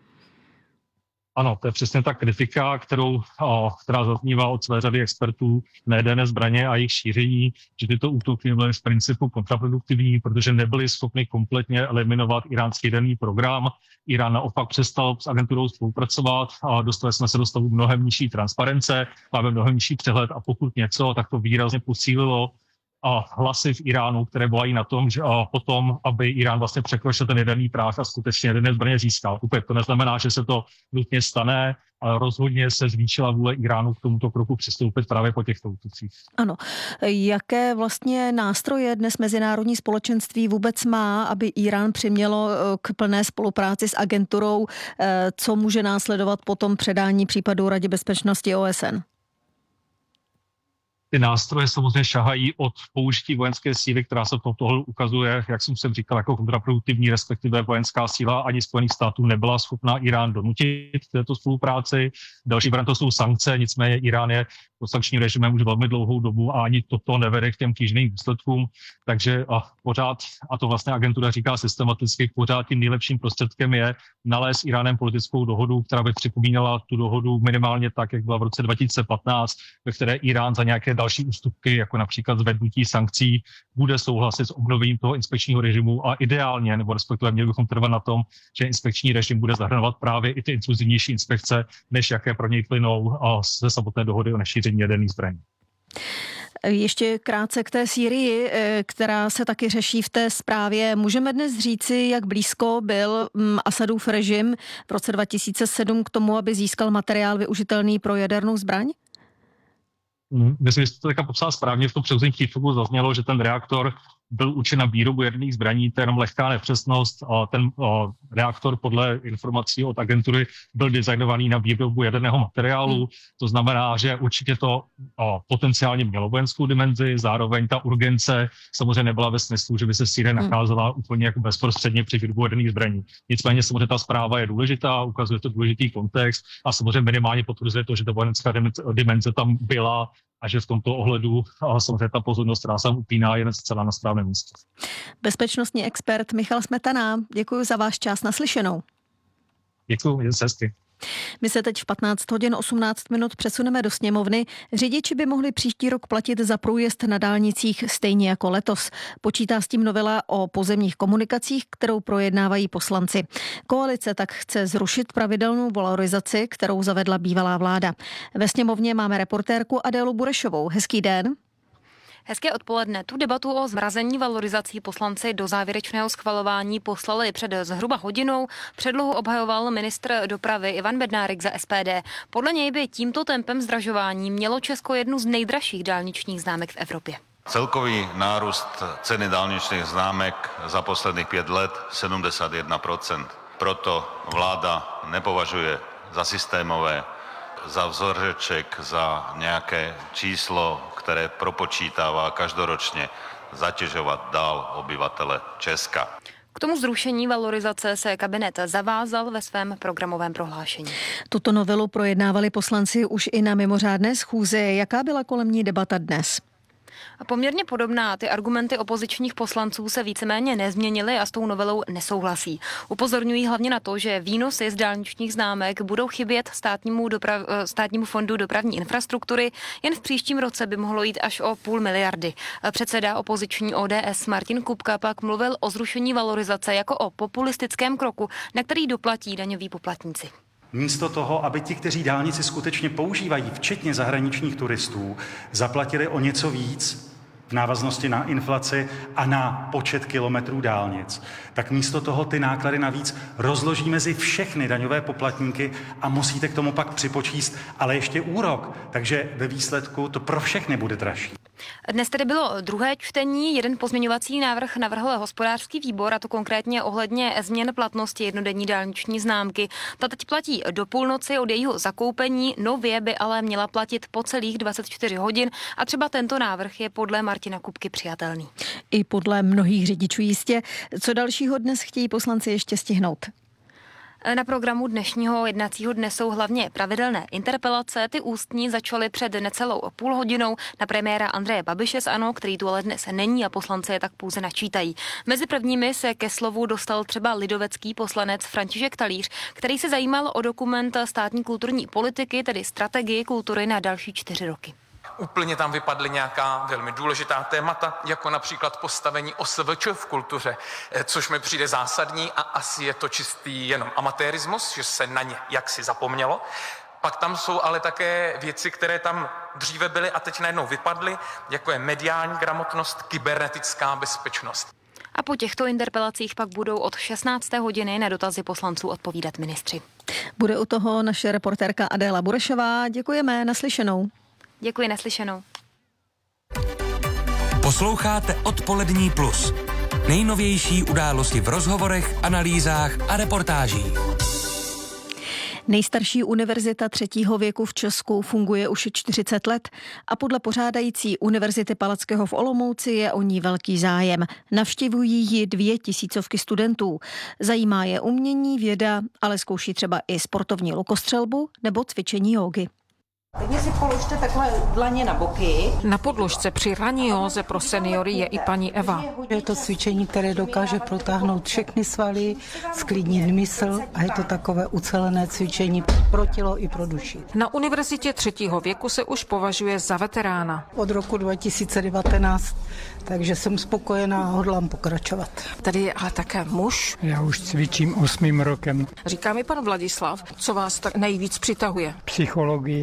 Ano, to je přesně ta kritika, kterou, o, která zaznívá od své řady expertů na jaderné zbraně a jejich šíření, že tyto útoky byly z principu kontraproduktivní, protože nebyly schopny kompletně eliminovat iránský jaderný program. Irán naopak přestal s agenturou spolupracovat a dostali jsme se do stavu mnohem nižší transparence, máme mnohem nižší přehled a pokud něco, tak to výrazně posílilo a hlasy v Iránu, které volají na tom, že a potom, aby Irán vlastně překročil ten jaderný práh a skutečně jaderné zbraně získal. Opět to neznamená, že se to nutně stane, ale rozhodně se zvýšila vůle Iránu k tomuto kroku přistoupit právě po těchto útocích. Ano. Jaké vlastně nástroje dnes mezinárodní společenství vůbec má, aby Irán přimělo k plné spolupráci s agenturou, co může následovat potom předání případu Radě bezpečnosti O S N? Ty nástroje samozřejmě šahají od použití vojenské síly, která se v tomto ukazuje, jak jsem říkal, jako kontraproduktivní, respektive vojenská síla ani Spojených států nebyla schopná Irán donutit k této spolupráci. Další variantou jsou sankce, nicméně Irán je pod sankčním režimem už velmi dlouhou dobu a ani toto nevede k těm kýžným výsledkům. Takže a pořád, a to vlastně agentura říká systematicky, pořád tím nejlepším prostředkem je nalézt s Iránem politickou dohodu, která by připomínala tu dohodu minimálně tak, jak byla v roce dva tisíce patnáct, ve které Irán za nějaké další ústupky, jako například zvednutí sankcí, bude souhlasit s obnovením toho inspekčního režimu a ideálně, nebo respektive měli bychom trvat na tom, že inspekční režim bude zahrnovat právě i ty intruzivnější inspekce, než jaké pro něj plynou ze samotné dohody o nešíření jaderných zbraní. Ještě krátce k té Sýrii, která se taky řeší v té zprávě. Můžeme dnes říci, jak blízko byl Asadův režim v roce dva tisíce sedm k tomu, aby získal materiál využitelný pro jadernou zbraň? Myslím, že jste to teďka popsal správně, v tom předchozím příspěvku zaznělo, že ten reaktor byl určen na výrobu jaderných zbraní, to je jenom lehká nepřesnost. Ten reaktor podle informací od agentury byl designovaný na výrobu jaderného materiálu, to znamená, že určitě to potenciálně mělo vojenskou dimenzi, zároveň ta urgence samozřejmě nebyla ve smyslu, že by se Sýrie nacházela úplně jako bezprostředně při výrobu jaderných zbraní. Nicméně samozřejmě ta zpráva je důležitá, ukazuje to důležitý kontext a samozřejmě minimálně potvrzuje to, že ta vojenská dimenze tam byla a že v tomto ohledu samozřejmě ta pozornost, která se upíná, je zcela na správném místě. Bezpečnostní expert Michal Smetana, děkuji za váš čas, naslyšenou. Děkuji, jen se hezky. My se teď v patnáct hodin osmnáct minut přesuneme do sněmovny. Řidiči by mohli příští rok platit za průjezd na dálnicích stejně jako letos. Počítá s tím novela o pozemních komunikacích, kterou projednávají poslanci. Koalice tak chce zrušit pravidelnou valorizaci, kterou zavedla bývalá vláda. Ve sněmovně máme reportérku Adélu Burešovou. Hezký den. Hezké odpoledne. Tu debatu o zmrazení valorizací poslanci do závěrečného schvalování poslali před zhruba hodinou. Předlohu obhajoval ministr dopravy Ivan Bednárik za S P D. Podle něj by tímto tempem zdražování mělo Česko jednu z nejdražších dálničních známek v Evropě. Celkový nárůst ceny dálničních známek za posledních pět let sedmdesát jedna procent. Proto vláda nepovažuje za systémové, za vzoreček, za nějaké číslo, které propočítává každoročně, zatěžovat dál obyvatele Česka. K tomu zrušení valorizace se kabinet zavázal ve svém programovém prohlášení. Tuto novelu projednávali poslanci už i na mimořádné schůzi. Jaká byla kolem ní debata dnes? Poměrně podobná, ty argumenty opozičních poslanců se víceméně nezměnily a s tou novelou nesouhlasí. Upozorňují hlavně na to, že výnosy z dálničních známek budou chybět státnímu, doprav, státnímu fondu dopravní infrastruktury. Jen v příštím roce by mohlo jít až o půl miliardy. Předseda opoziční O D S Martin Kupka pak mluvil o zrušení valorizace jako o populistickém kroku, na který doplatí daňoví poplatníci. Místo toho, aby ti, kteří dálnici skutečně používají, včetně zahraničních turistů, zaplatili o něco víc v návaznosti na inflaci a na počet kilometrů dálnic, tak místo toho ty náklady navíc rozloží mezi všechny daňové poplatníky a musíte k tomu pak připočíst ale ještě úrok. Takže ve výsledku to pro všechny bude dražší. Dnes tedy bylo druhé čtení, jeden pozměňovací návrh navrhl hospodářský výbor, a to konkrétně ohledně změn platnosti jednodenní dálniční známky. Ta teď platí do půlnoci od jejího zakoupení, nově by ale měla platit po celých dvacet čtyři hodin a třeba tento návrh je podle Martina Kupky přijatelný. I podle mnohých řidičů jistě. Co dalšího dnes chtějí poslanci ještě stihnout? Na programu dnešního jednacího dne jsou hlavně pravidelné interpelace. Ty ústní začaly před necelou půl hodinou na premiéra Andreje Babiše z ANO, který tu ale dnes není a poslanci je tak pouze načítají. Mezi prvními se ke slovu dostal třeba lidovecký poslanec František Talíř, který se zajímal o dokument státní kulturní politiky, tedy strategii kultury na další čtyři roky. Úplně tam vypadly nějaká velmi důležitá témata, jako například postavení O S V Č v kultuře, což mi přijde zásadní a asi je to čistý jenom amatérismus, že se na ně jaksi zapomnělo. Pak tam jsou ale také věci, které tam dříve byly a teď najednou vypadly, jako je mediální gramotnost, kybernetická bezpečnost. A po těchto interpelacích pak budou od šestnácté hodiny na dotazy poslanců odpovídat ministři. Bude u toho naše reportérka Adéla Burešová. Děkujeme, naslyšenou. Děkuji, naslyšenou. Posloucháte Odpolední plus. Nejnovější události v rozhovorech, analýzách a reportážích. Nejstarší univerzita třetího věku v Česku funguje už čtyřicet let a podle pořádající Univerzity Palackého v Olomouci je o ní velký zájem. Navštěvují ji dvě tisícovky studentů. Zajímá je umění, věda, ale zkouší třeba i sportovní lukostřelbu nebo cvičení jógy. Teď si položte takhle dlaně na boky. Na podložce při ranní józe pro seniory je i paní Eva. Je to cvičení, které dokáže protáhnout všechny svaly, sklidnit mysl a je to takové ucelené cvičení pro tělo i pro duši. Na univerzitě třetího věku se už považuje za veterána. Od roku dva tisíce devatenáct, takže jsem spokojená a hodlám pokračovat. Tady je ale také muž. Já už cvičím osmým rokem. Říká mi pan Vladislav, co vás tak nejvíc přitahuje. Psychologie,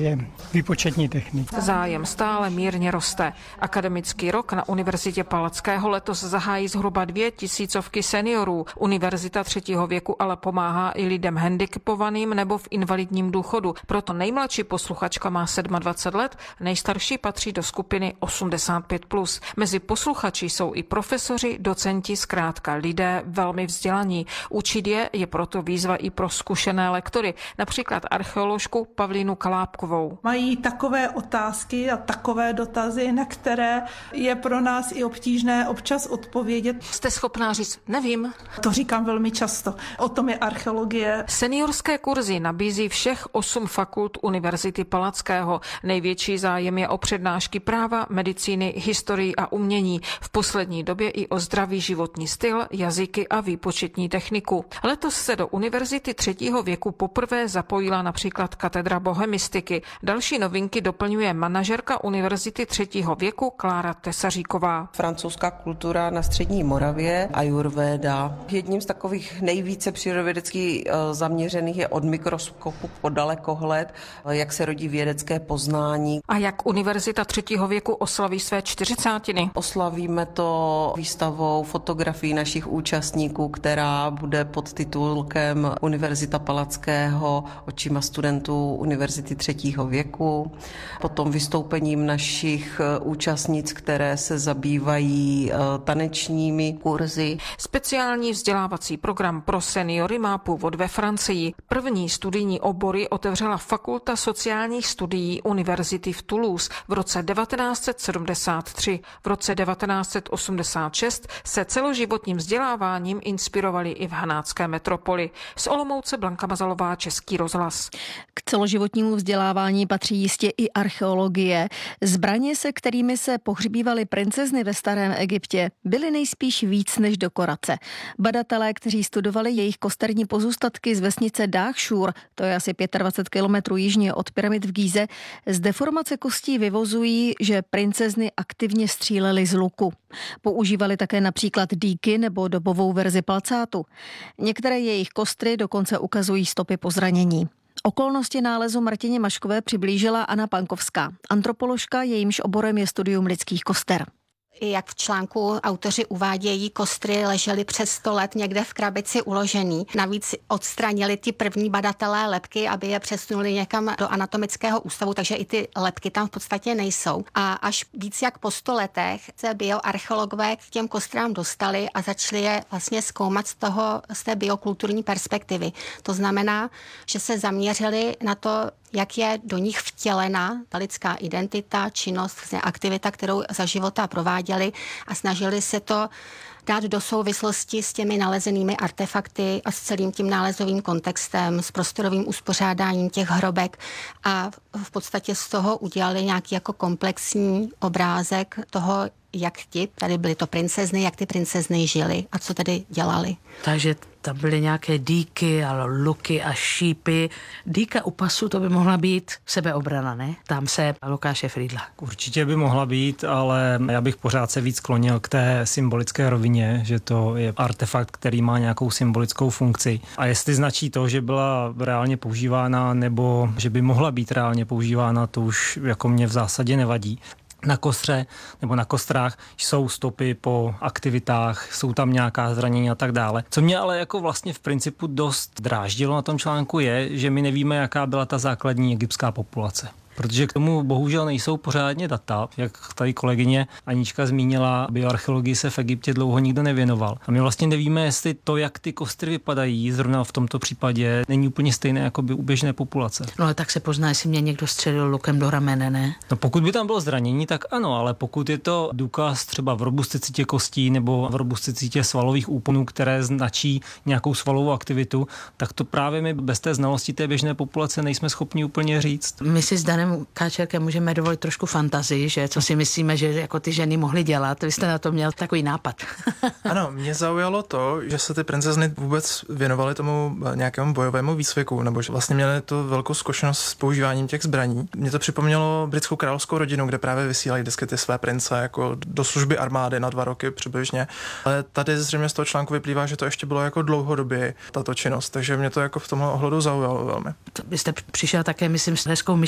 Výpočetní technik. Zájem stále mírně roste. Akademický rok na Univerzitě Palackého letos zahájí zhruba dvě tisícovky seniorů. Univerzita třetího věku ale pomáhá i lidem handicapovaným nebo v invalidním důchodu. Proto nejmladší posluchačka má dvacet sedm let, nejstarší patří do skupiny osmdesát pět plus. Mezi posluchači jsou i profesoři, docenti, zkrátka lidé velmi vzdělaní. Učit je je proto výzva i pro zkušené lektory, například archeoložku Pavlínu Kalápkovou. Mají takové otázky a takové dotazy, na které je pro nás i obtížné občas odpovědět. Jste schopná říct, nevím. To říkám velmi často. O tom je archeologie. Seniorské kurzy nabízí všech osm fakult Univerzity Palackého. Největší zájem je o přednášky práva, medicíny, historii a umění. V poslední době i o zdravý životní styl, jazyky a výpočetní techniku. Letos se do Univerzity třetího věku poprvé zapojila například katedra bohemistiky. Další novinky doplňuje manažerka Univerzity třetího věku Klára Tesaříková. Francouzská kultura na střední Moravě, ajurvéda. Jedním z takových nejvíce přírodovědecky zaměřených je od mikroskopu po dalekohled, jak se rodí vědecké poznání. A jak Univerzita třetího věku oslaví své čtyřicátiny? Oslavíme to výstavou fotografií našich účastníků, která bude pod titulkem Univerzita Palackého očima studentů Univerzity třetího věku. Potom vystoupením našich účastnic, které se zabývají tanečními kurzy. Speciální vzdělávací program pro seniory má původ ve Francii. První studijní obory otevřela Fakulta sociálních studií Univerzity v Toulouse v roce devatenáct set sedmdesát tři. V roce devatenáct set osmdesát šest se celoživotním vzděláváním inspirovali i v hanácké metropoli. Z Olomouce Blanka Mazalová, Český rozhlas. K celoživotnímu vzdělávání patří jistě i archeologie. Zbraně, se kterými se pohřbívaly princezny ve starém Egyptě, byly nejspíš víc než dekorace. Badatelé, kteří studovali jejich kosterní pozůstatky z vesnice Dáchšur, to je asi dvacet pět kilometrů jižně od pyramid v Gíze, z deformace kostí vyvozují, že princezny aktivně střílely z luku. Používali také například dýky nebo dobovou verzi palcátu. Některé jejich kostry dokonce ukazují stopy po zranění. Okolnosti nálezu Martině Maškové přiblížila Anna Pankovská, antropoložka, jejímž oborem je studium lidských koster. Jak v článku autoři uvádějí, kostry ležely přes sto let někde v krabici uložený. Navíc odstranili ty první badatelé lebky, aby je přesunuli někam do anatomického ústavu, takže i ty lebky tam v podstatě nejsou. A až víc jak po sto letech se bioarcheologové k těm kostrám dostali a začali je vlastně zkoumat z toho, z té biokulturní perspektivy. To znamená, že se zaměřili na to, jak je do nich vtělena ta lidská identita, činnost, aktivita, kterou za života prováděli, a snažili se to dát do souvislosti s těmi nalezenými artefakty a s celým tím nálezovým kontextem, s prostorovým uspořádáním těch hrobek, a v podstatě z toho udělali nějaký jako komplexní obrázek toho, jak ti, tady byly to princezny, jak ty princezny žily a co tedy dělali. Takže tam byly nějaké dýky a luky a šípy. Dýka u pasu, to by mohla být sebeobrana, ne? Tam se Lukáše Friedla. Určitě by mohla být, ale já bych pořád se víc klonil k té symbolické rovině, že to je artefakt, který má nějakou symbolickou funkci. A jestli značí to, že byla reálně používána nebo že by mohla být reálně používána, to už jako mě v zásadě nevadí. Na kostře nebo na kostrách jsou stopy po aktivitách, jsou tam nějaká zranění a tak dále. Co mě ale jako vlastně v principu dost dráždilo na tom článku je, že my nevíme, jaká byla ta základní egyptská populace. Protože k tomu bohužel nejsou pořádně data. Jak tady kolegyně Anička zmínila, bioarcheologii se v Egyptě dlouho nikdo nevěnoval. A my vlastně nevíme, jestli to, jak ty kostry vypadají, zrovna v tomto případě, není úplně stejné jako by u běžné populace. No ale tak se pozná, jestli mě někdo střelil lukem do ramene, ne? No pokud by tam bylo zranění, tak ano, ale pokud je to důkaz třeba v robusticitě kostí nebo v robusticitě svalových úponů, které značí nějakou svalovou aktivitu, tak to právě my bez té znalosti té běžné populace nejsme schopni úplně říct. My si s Danem Káčerkem můžeme dovolit trošku fantazii, že co si myslíme, že jako ty ženy mohly dělat. Vy jste na to měl takový nápad. Ano, mě zaujalo to, že se ty princezny vůbec věnovaly tomu nějakému bojovému výcviku, nebo že vlastně měly tu velkou zkušenost s používáním těch zbraní. Mě to připomnělo britskou královskou rodinu, kde právě vysílají vždycky ty své prince jako do služby armády na dva roky přibližně. Ale tady zřejmě z toho článku vyplývá, že to ještě bylo jako dlouhodobě tato činnost, takže mě to jako v tomhle ohledu zaujalo velmi. Vy jste přišel také, myslím, s hezkou myšlenkou,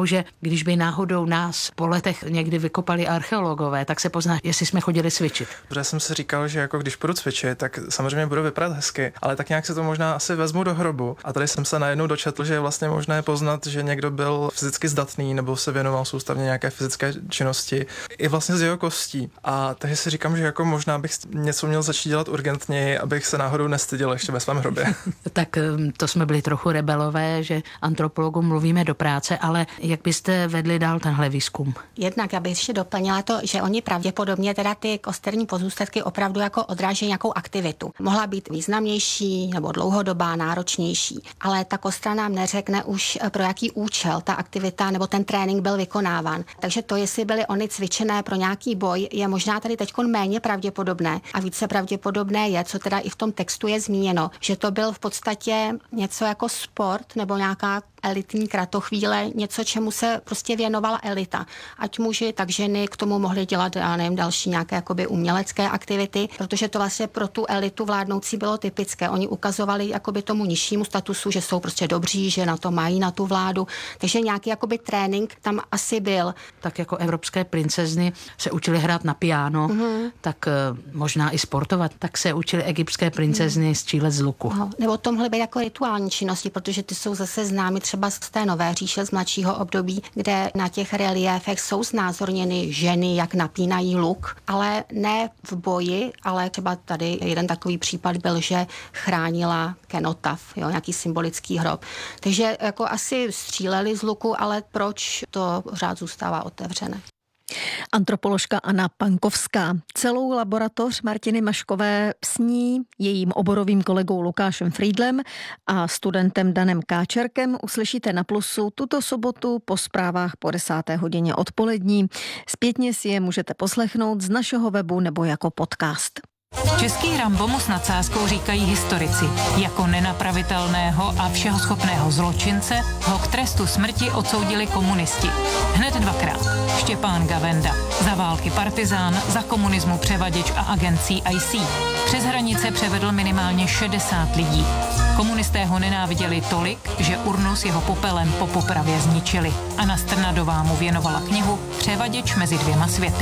že když by náhodou nás po letech někdy vykopali archeologové, tak se pozná, jestli jsme chodili cvičit. Protože jsem si říkal, že jako když budu cvičit, tak samozřejmě budu vypadat hezky, ale tak nějak se to možná asi vezmu do hrobu. A tady jsem se najednou dočetl, že je vlastně možné poznat, že někdo byl fyzicky zdatný nebo se věnoval soustavně nějaké fyzické činnosti, i vlastně z jeho kostí. A takže si říkám, že jako možná bych něco měl začít dělat urgentněji, abych se náhodou nestyděl ještě ve svém hrobě. Tak to jsme byli trochu rebelové, že antropologům mluvíme do práce, ale jak byste vedli dál tenhle výzkum? Jednak já bych ještě doplnila to, že oni pravděpodobně teda ty kosterní pozůstatky opravdu jako odrážejí nějakou aktivitu. Mohla být významnější nebo dlouhodobá, náročnější, ale ta kostra nám neřekne už pro jaký účel ta aktivita nebo ten trénink byl vykonáván. Takže to, jestli byly oni cvičené pro nějaký boj, je možná tady teď méně pravděpodobné a více pravděpodobné je, co teda i v tom textu je zmíněno, že to byl v podstatě něco jako sport nebo nějaká elitní kratochvíle, něco, čemu se prostě věnovala elita. Ať muži, tak ženy k tomu mohly dělat, já nevím, další nějaké jakoby umělecké aktivity, protože to vlastně pro tu elitu vládnoucí bylo typické. Oni ukazovali jakoby tomu nižšímu statusu, že jsou prostě dobří, že na to mají na tu vládu. Takže nějaký jakoby trénink tam asi byl. Tak jako evropské princezny se učili hrát na piano, mm-hmm. tak uh, možná i sportovat, tak se učili egyptské princezny mm. střílet z luku. No, nebo tomhle být jako rituální činnosti, protože ty jsou zase známy třeba z té nové říše z mladšího období, kde na těch reliéfech jsou znázorněny ženy, jak napínají luk, ale ne v boji, ale třeba tady jeden takový případ byl, že chránila kenotaf, jo, nějaký symbolický hrob. Takže jako asi stříleli z luku, ale proč, to pořád zůstává otevřené. Antropoložka Anna Pankovská. Celou laboratoř Martiny Maškové s ní, jejím oborovým kolegou Lukášem Friedlem a studentem Danem Káčerkem uslyšíte na Plusu tuto sobotu po zprávách po desáté hodině odpolední. Zpětně si je můžete poslechnout z našeho webu nebo jako podcast. Český Rambo mu s nadsázkou říkají historici. Jako nenapravitelného a všehoschopného zločince ho k trestu smrti odsoudili komunisti. Hned dvakrát. Štěpán Gavenda. Za války partizán, za komunismu převaděč a agent C I C. Přes hranice převedl minimálně šedesát lidí. Komunisté ho nenáviděli tolik, že urnu s jeho popelem po popravě zničili. Anna Strnadová mu věnovala knihu Převaděč mezi dvěma světy.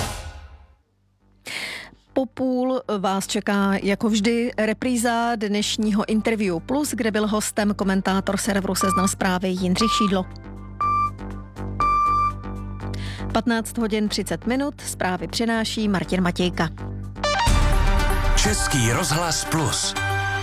Po půl vás čeká jako vždy repríza dnešního Interview Plus, kde byl hostem komentátor serveru Seznam Zprávy Jindřich Šídlo. patnáct hodin třicet minut, zprávy přináší Martin Matějka. Český rozhlas Plus.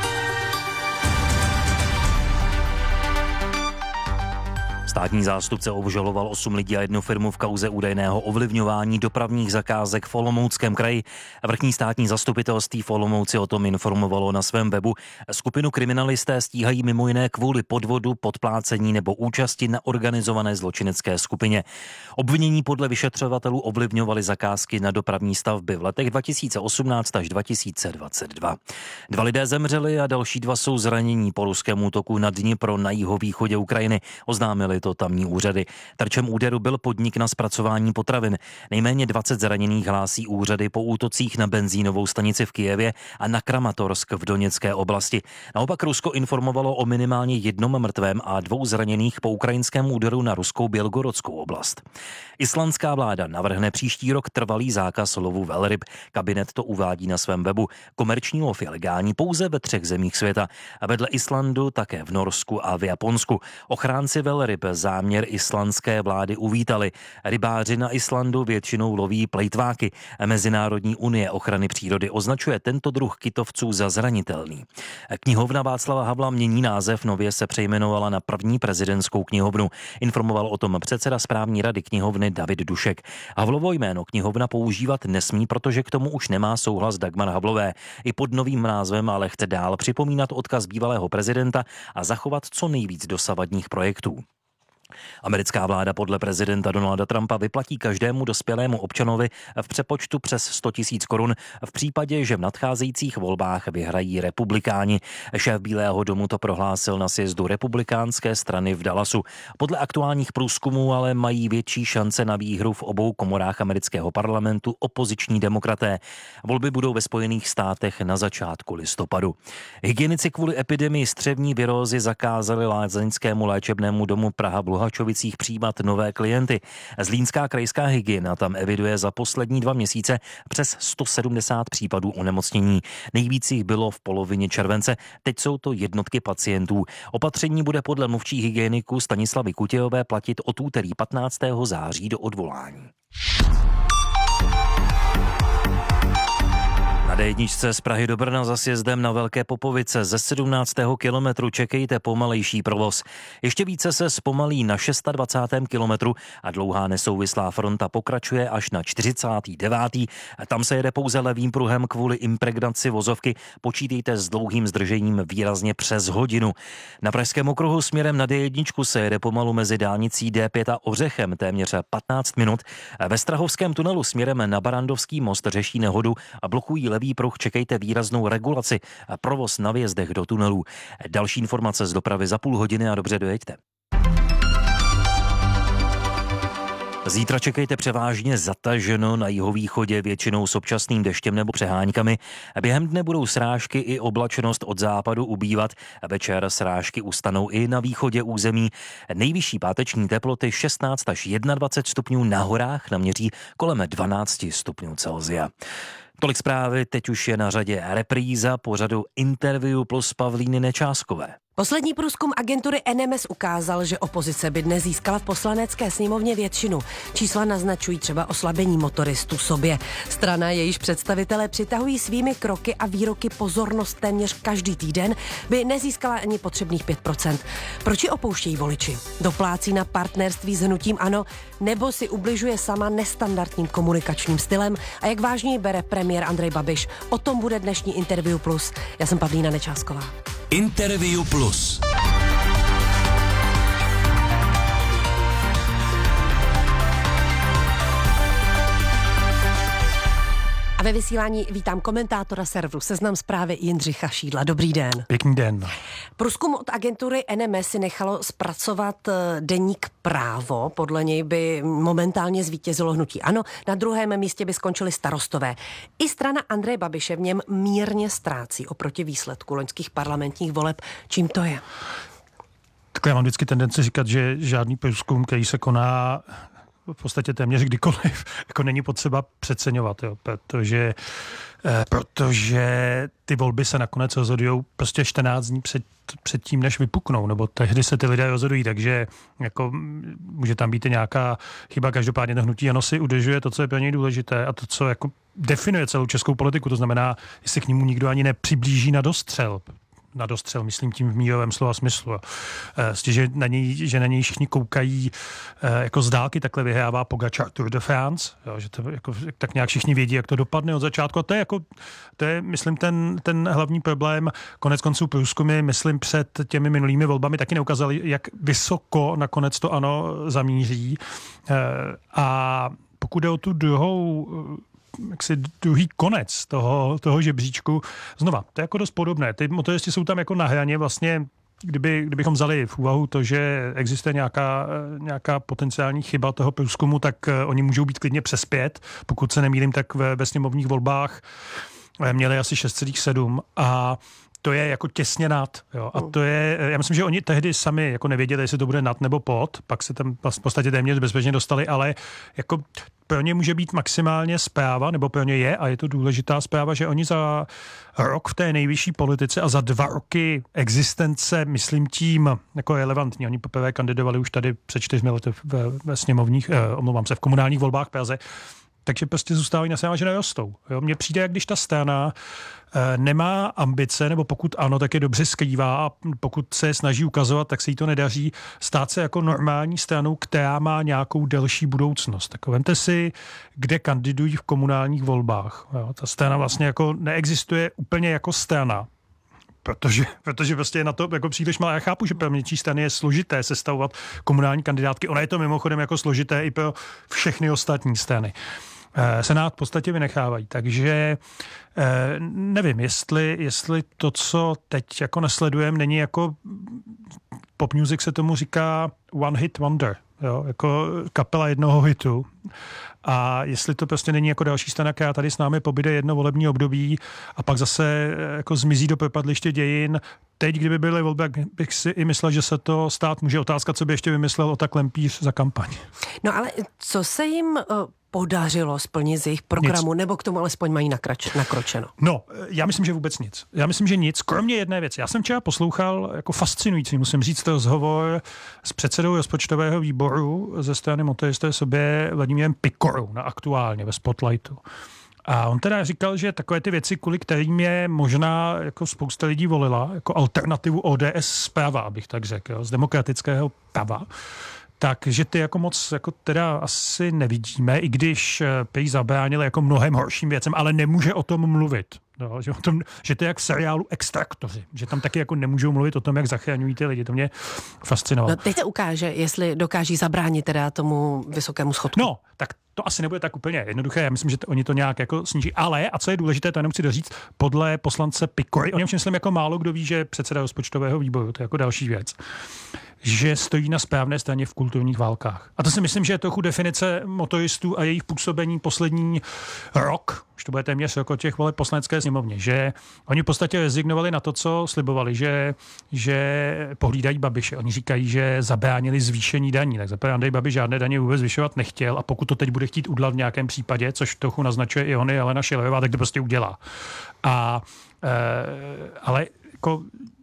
Státní zástupce obžaloval osm lidí a jednu firmu v kauze údajného ovlivňování dopravních zakázek v Olomouckém kraji. Vrchní státní zastupitelství v Olomouci o tom informovalo na svém webu. Skupinu kriminalisté stíhají mimo jiné kvůli podvodu, podplácení nebo účasti na organizované zločinecké skupině. Obvinění podle vyšetřovatelů ovlivňovali zakázky na dopravní stavby v letech dva tisíce osmnáct až dva tisíce dvacet dva. Dva lidé zemřeli a další dva jsou zranění po ruském útoku na Dnipro na jihovýchodě Ukrajiny, oznámili to tamní úřady. Terčem úderu byl podnik na zpracování potravin. Nejméně dvacet zraněných hlásí úřady po útocích na benzínovou stanici v Kyjevě a na Kramatorsk v Doněcké oblasti. Naopak Rusko informovalo o minimálně jednom mrtvém a dvou zraněných po ukrajinském úderu na ruskou Bělgorodskou oblast. Islandská vláda navrhne příští rok trvalý zákaz lovu velryb. Kabinet to uvádí na svém webu. Komerční lov je legální pouze ve třech zemích světa. A vedle Islandu také v Norsku a v Japonsku. Ochránci velryb záměr islandské vlády uvítali. Rybáři na Islandu většinou loví plejtváky. Mezinárodní unie ochrany přírody označuje tento druh kytovců za zranitelný. Knihovna Václava Havla mění název, nově se přejmenovala na první prezidentskou knihovnu. Informoval o tom předseda správní rady knihovny David Dušek. Havlovo jméno knihovna používat nesmí, protože k tomu už nemá souhlas Dagmar Havlové. I pod novým názvem ale chce dál připomínat odkaz bývalého prezidenta a zachovat co nejvíc dosavadních projektů. Americká vláda podle prezidenta Donalda Trumpa vyplatí každému dospělému občanovi v přepočtu přes sto tisíc korun v případě, že v nadcházejících volbách vyhrají republikáni. Šéf Bílého domu to prohlásil na sjezdu republikánské strany v Dallasu. Podle aktuálních průzkumů ale mají větší šance na výhru v obou komorách amerického parlamentu opoziční demokraté. Volby budou ve Spojených státech na začátku listopadu. Hygienici kvůli epidemii střevní virózy zakázali lázeňskému léčebnému domu Praha v Luhačovicích přijímat nové klienty. Zlínská krajská hygiena tam eviduje za poslední dva měsíce přes sto sedmdesát případů onemocnění. Nejvíc jich bylo v polovině července, teď jsou to jednotky pacientů. Opatření bude podle mluvčí hygieniku Stanislavy Kutějové platit od úterý patnáctého září do odvolání. Na dé jedna z Prahy do Brna za sjezdem na Velké Popovice ze sedmnáctého kilometru čekejte pomalejší provoz. Ještě více se zpomalí na dvacátém šestém kilometru a dlouhá nesouvislá fronta pokračuje až na čtyřicátém devátém Tam se jede pouze levým pruhem kvůli impregnaci vozovky. Počítejte s dlouhým zdržením výrazně přes hodinu. Na Pražském okruhu směrem na dé jedna se jede pomalu mezi dálnicí dé pět a Ořechem téměř patnáct minut. Ve Strahovském tunelu směrem na Barandovský most řeší nehodu a blokují levý pruh, čekejte výraznou regulaci a provoz na vjezdech do tunelů. Další informace z dopravy za půl hodiny a dobře dojeďte. Zítra čekejte převážně zataženo na jihovýchodě, většinou s občasným deštěm nebo přeháňkami. Během dne budou srážky i oblačnost od západu ubývat. Večer srážky ustanou i na východě území. Nejvyšší páteční teploty šestnáct až dvacet jedna stupňů, na horách naměří kolem dvanáct stupňů Celsia. Tolik zprávy, teď už je na řadě repríza pořadu Interview plus Pavlíny Nečáskové. Poslední průzkum agentury N M S ukázal, že opozice by dnes získala v poslanecké sněmovně většinu. Čísla naznačují třeba oslabení motoristů sobě. Strana, jejíž představitelé přitahují svými kroky a výroky pozornost téměř každý týden, by nezískala ani potřebných pět procent. Proč ji opouštějí voliči? Doplácí na partnerství s hnutím ANO, nebo si ubližuje sama nestandardním komunikačním stylem a jak vážně ji bere premiér Andrej Babiš? O tom bude dnešní Interview plus. Já jsem Pavlína Nečásková. Interview plus. A ve vysílání vítám komentátora serveru Seznam Zprávy Jindřicha Šídla. Dobrý den. Pěkný den. Průzkum od agentury N M S si nechalo zpracovat deník Právo. Podle něj by momentálně zvítězilo hnutí ANO. Na druhém místě by skončili Starostové. I strana Andreje Babiše v něm mírně ztrácí oproti výsledku loňských parlamentních voleb. Čím to je? Takhle já mám vždycky tendenci říkat, že žádný průzkum, který se koná v podstatě téměř kdykoliv, jako není potřeba přeceňovat, jo, protože, eh, protože ty volby se nakonec rozhodují prostě čtrnáct dní před, před tím, než vypuknou, nebo tehdy se ty lidé rozhodují, takže jako může tam být i nějaká chyba, každopádně to hnutí ANO si udržuje to, co je pro něj důležité a to, co jako definuje celou českou politiku, to znamená, jestli k němu nikdo ani nepřiblíží na dostřel, na dostřel, myslím tím v mírovém slova smyslu. Vlastně, že na něj, že na něj všichni koukají jako z dálky, takhle vyhrává Pogačar Tour de France, jo, že to jako, tak nějak všichni vědí, jak to dopadne od začátku. A to je, jako, to je myslím, ten, ten hlavní problém. Konec konců průzkumy, myslím, před těmi minulými volbami taky neukázali, jak vysoko nakonec to ANO zamíří. A pokud jde o tu druhou jaksi druhý konec toho, toho žebříčku. Znova, to je jako dost podobné. Ty motoristi jsou tam jako na hraně vlastně, kdyby, kdybychom vzali v úvahu to, že existuje nějaká, nějaká potenciální chyba toho průzkumu, tak oni můžou být klidně přes pět. Pokud se nemýlím, tak ve, ve sněmovních volbách měli asi šest celá sedm a to je jako těsně nad. Jo. A to je, já myslím, že oni tehdy sami jako nevěděli, jestli to bude nad nebo pod, pak se tam v podstatě téměř bezpečně dostali, ale jako pro ně může být maximálně zpráva, nebo pro ně je, a je to důležitá zpráva, že oni za rok v té nejvyšší politice a za dva roky existence, myslím tím, jako relevantní, oni poprvé kandidovali už tady před čtyřmi lety ve, ve sněmovních, eh, omlouvám se, v komunálních volbách v Praze, takže prostě zůstávají na scéně, že nerostou. Jo? Mně přijde, jak když ta strana e, nemá ambice, nebo pokud ano, tak je dobře skrývá a pokud se snaží ukazovat, tak se jí to nedaří stát se jako normální stranou, která má nějakou delší budoucnost. Tak vemte si, kde kandidují v komunálních volbách. Jo? Ta strana vlastně jako neexistuje úplně jako strana. Protože, protože prostě je na to jako příliš malé. Já chápu, že pro menší strany je složité sestavovat komunální kandidátky. Ona je to mimochodem jako složité i pro všechny ostatní strany. Senát v podstatě vynechávají, takže nevím, jestli, jestli to, co teď jako nesledujeme, není jako pop music se tomu říká one hit wonder, jo, jako kapela jednoho hitu. A jestli to prostě není jako další strana, která tady s námi pobyde jedno volební období a pak zase jako zmizí do propadliště dějin. Teď, kdyby byly volby, bych si i myslel, že se to stát může. Otázka, co by ještě vymyslel Ota Klempíř za kampaň. No ale co se jim uh, podařilo splnit z jejich programu, nic. Nebo k tomu alespoň mají nakrač, nakročeno? No, já myslím, že vůbec nic. Já myslím, že nic, kromě jedné věci. Já jsem včera poslouchal jako fascinující, musím říct, rozhovor s předsedou rozpočtového výboru ze strany motoristé sobě Vladimírem Pikorou na Aktuálně ve Spotlightu. A on teda říkal, že takové ty věci, kvůli kterým je možná jako spousta lidí volila, jako alternativu O D S zprava, abych tak řekl, jo, z demokratického prava, takže ty jako moc jako teda asi nevidíme, i když prý zabránili jako mnohem horším věcem, ale nemůže o tom mluvit. No, že, o tom, že to je jak v seriálu Extraktoři, že tam taky jako nemůžou mluvit o tom, jak zachraňují ty lidi. To mě fascinovalo. No, teď se ukáže, jestli dokáží zabránit teda tomu vysokému schodku. No, tak to asi nebude tak úplně jednoduché. Já myslím, že to, oni to nějak jako sníží. Ale, a co je důležité, to jenom chci doříct, podle poslance Pikory, o něm myslím jako málo kdo ví, že předseda rozpočtového výboru, to je jako další věc, že stojí na správné straně v kulturních válkách. A to si myslím, že je trochu definice motoristů a jejich působení poslední rok, už to bude téměř rok od těch voleb poslanecké sněmovně, že oni v podstatě rezignovali na to, co slibovali, že, že pohlídají Babiše. Oni říkají, že zabránili zvýšení daní. Tak zaprvé Andrej Babiš žádné daně vůbec zvyšovat nechtěl a pokud to teď bude chtít udělat v nějakém případě, což trochu naznačuje i Hony Alena Schillerová, tak to prostě udělá. A, e, ale jako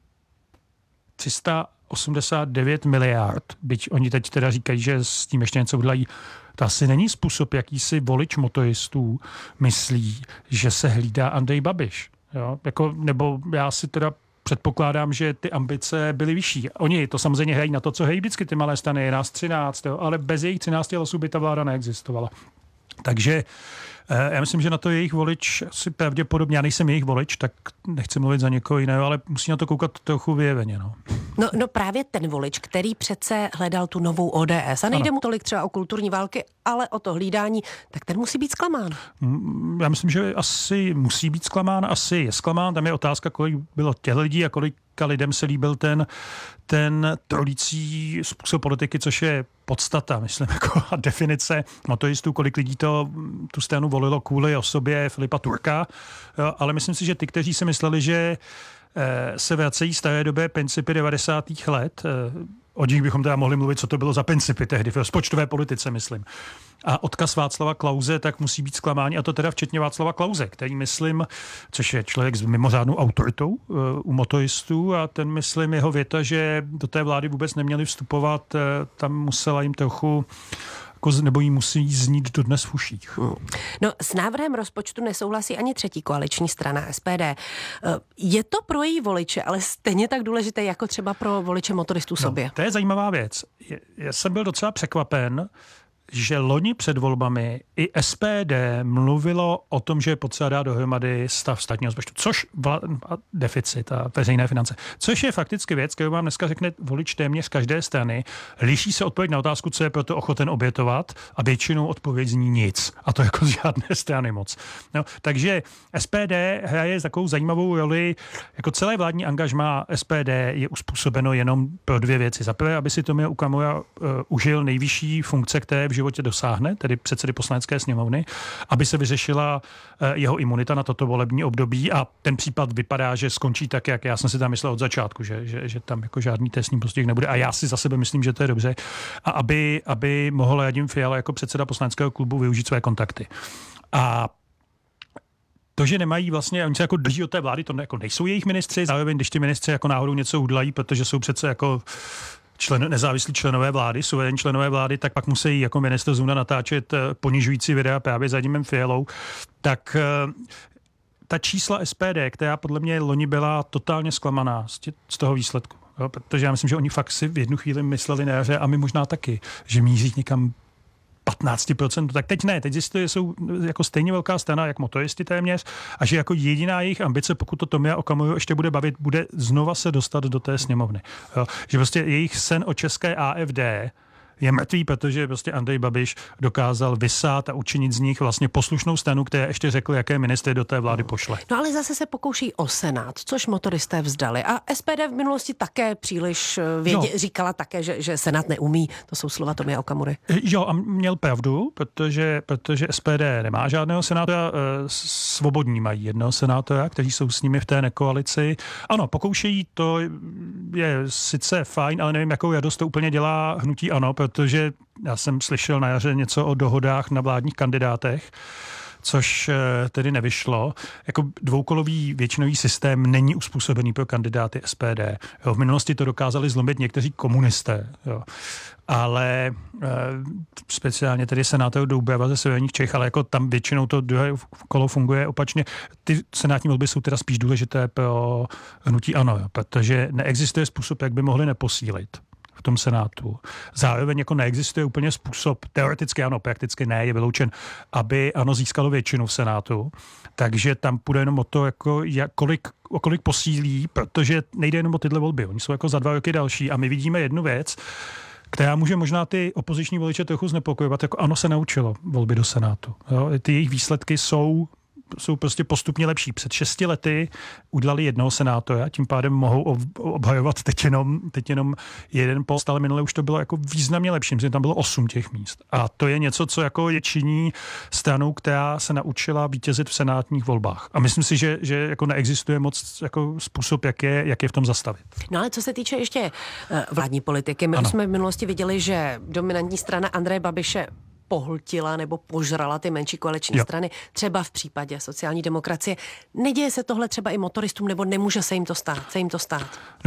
tři sta osmdesát devět miliard, byť oni teď teda říkají, že s tím ještě něco udělají, to asi není způsob, jaký si volič motoristů myslí, že se hlídá Andrej Babiš. Jo? Jako, nebo já si teda předpokládám, že ty ambice byly vyšší. Oni to samozřejmě hrají na to, co hrají vždycky ty malé strany, je nás třináct, jo? Ale bez jejich třinácti hlasů by ta vláda neexistovala. Takže já myslím, že na to jejich volič asi pravděpodobně, já nejsem jejich volič, tak nechci mluvit za někoho jiného, ale musí na to koukat trochu vyjeveně. No. No, no právě ten volič, který přece hledal tu novou O D S a nejde ano. mu tolik třeba o kulturní války, ale o to hlídání, tak ten musí být zklamán. Já myslím, že asi musí být zklamán, asi je zklamán. Tam je otázka, kolik bylo těch lidí a kolika lidem se líbil ten, ten trolící způsob politiky, což je podstata, myslím, jako a definice motoristů, kolik lidí to tu stranu volilo kvůli osobě Filipa Turka, jo, ale myslím si, že ty, kteří si mysleli, že eh, se vracejí staré době principy devadesátých let, eh, o nich bychom teda mohli mluvit, co to bylo za principy tehdy, v rozpočtové politice, myslím. A odkaz Václava Klause, tak musí být zklamání, a to teda včetně Václava Klause, který myslím, což je člověk s mimořádnou autoritou uh, u motoristů, a ten myslím jeho věta, že do té vlády vůbec neměli vstupovat, uh, tam musela jim trochu nebo jí musí znít dodnes v uších. No, s návrhem rozpočtu nesouhlasí ani třetí koaliční strana S P D. Je to pro její voliče, ale stejně tak důležité jako třeba pro voliče motoristů sobě. No, to je zajímavá věc. Já jsem byl docela překvapen, že loni před volbami i S P D mluvilo o tom, že je potřeba dát dohromady stav státního rozpočtu, což vla, a deficit a veřejné finance, což je fakticky věc, kterou vám dneska řekne volič téměř z každé strany. Liší se odpověď na otázku, co je proto ochoten obětovat, a většinou odpověď zní nic. A to jako z žádné strany moc. No, takže S P D hraje takovou zajímavou roli, jako celé vládní angažmá S P D je uspůsobeno jenom pro dvě věci. Za prvé, aby si Tomio Okamura uh, užil nejvyšší funkce, které v životě dosáhne, tedy předsedy Poslanecké sněmovny, aby se vyřešila jeho imunita na toto volební období, a ten případ vypadá, že skončí tak, jak já jsem si tam myslel od začátku, že, že, že tam jako žádný trestní postih nebude, a já si za sebe myslím, že to je dobře, a aby, aby mohl Radim Fiala jako předseda poslaneckého klubu využít své kontakty. A to, že nemají vlastně, oni se jako drží od té vlády, to jako nejsou jejich ministři, zároveň když ty ministři jako náhodou něco udělají, protože jsou přece jako Člen, nezávislí členové vlády, suverénní členové vlády, tak pak musí jako ministr Zuna natáčet ponižující videa právě za Radimem Fialou. Tak ta čísla S P D, která podle mě loni byla totálně zklamaná z, tě, z toho výsledku. Jo? Protože já myslím, že oni fakt si v jednu chvíli mysleli na jaře, a my možná taky, že míří někam patnáct procent, tak teď ne, teď jsou jako stejně velká strana, jak motoristi téměř, a že jako jediná jejich ambice, pokud to Tomia Okamuru ještě bude bavit, bude znova se dostat do té sněmovny. Jo? Že prostě jejich sen o české A F D je mrtvý, protože prostě Andrej Babiš dokázal vysát a učinit z nich vlastně poslušnou stranu, která ještě řekl, jaké ministry do té vlády pošle. No ale zase se pokouší o Senát, což motoristé vzdali. A S P D v minulosti také příliš vědě, no. říkala také, že, že Senát neumí. To jsou slova Tomia Okamury. Jo, a měl pravdu, protože, protože S P D nemá žádného senátora, Svobodní mají jednoho senátora, kteří jsou s nimi v té nekoalici. Ano, pokoušejí, to je sice fajn, ale nevím, jakou radost to úplně dělá hnutí ANO, protože já jsem slyšel na jaře něco o dohodách na vládních kandidátech, což tedy nevyšlo. Jako dvoukolový většinový systém není uspůsobený pro kandidáty S P D. Jo, v minulosti to dokázali zlomit někteří komunisté, jo. Ale e, speciálně tedy senátor Doubrava ze severních Čech, ale jako tam většinou to druhé kolo funguje opačně. Ty senátní volby jsou teda spíš důležité pro hnutí ANO, jo, protože neexistuje způsob, jak by mohli neposílit v tom Senátu. Zároveň jako neexistuje úplně způsob, teoreticky ano, prakticky ne, je vyloučen, aby ANO získalo většinu v Senátu, takže tam půjde jenom o to, jako jak, kolik, o kolik posílí, protože nejde jenom o tyhle volby, oni jsou jako za dva roky další a my vidíme jednu věc, která může možná ty opoziční voliče trochu znepokojovat, jako ANO se naučilo volby do Senátu. Jo? Ty jejich výsledky jsou jsou prostě postupně lepší. Před šesti lety udělali jednoho senátora, tím pádem mohou obhajovat teď jenom, teď jenom jeden post, ale minule už to bylo jako významně lepší, protože tam bylo osm těch míst. A to je něco, co jako je činí stranou, která se naučila vítězit v senátních volbách. A myslím si, že, že jako neexistuje moc jako způsob, jak je, jak je v tom zastavit. No ale co se týče ještě vládní politiky, my ano. jsme v minulosti viděli, že dominantní strana Andreje Babiše pohltila nebo požrala ty menší koaliční jo. strany, třeba v případě sociální demokracie. Neděje se tohle třeba i motoristům, nebo nemůže se jim to stát? Se jim to stát?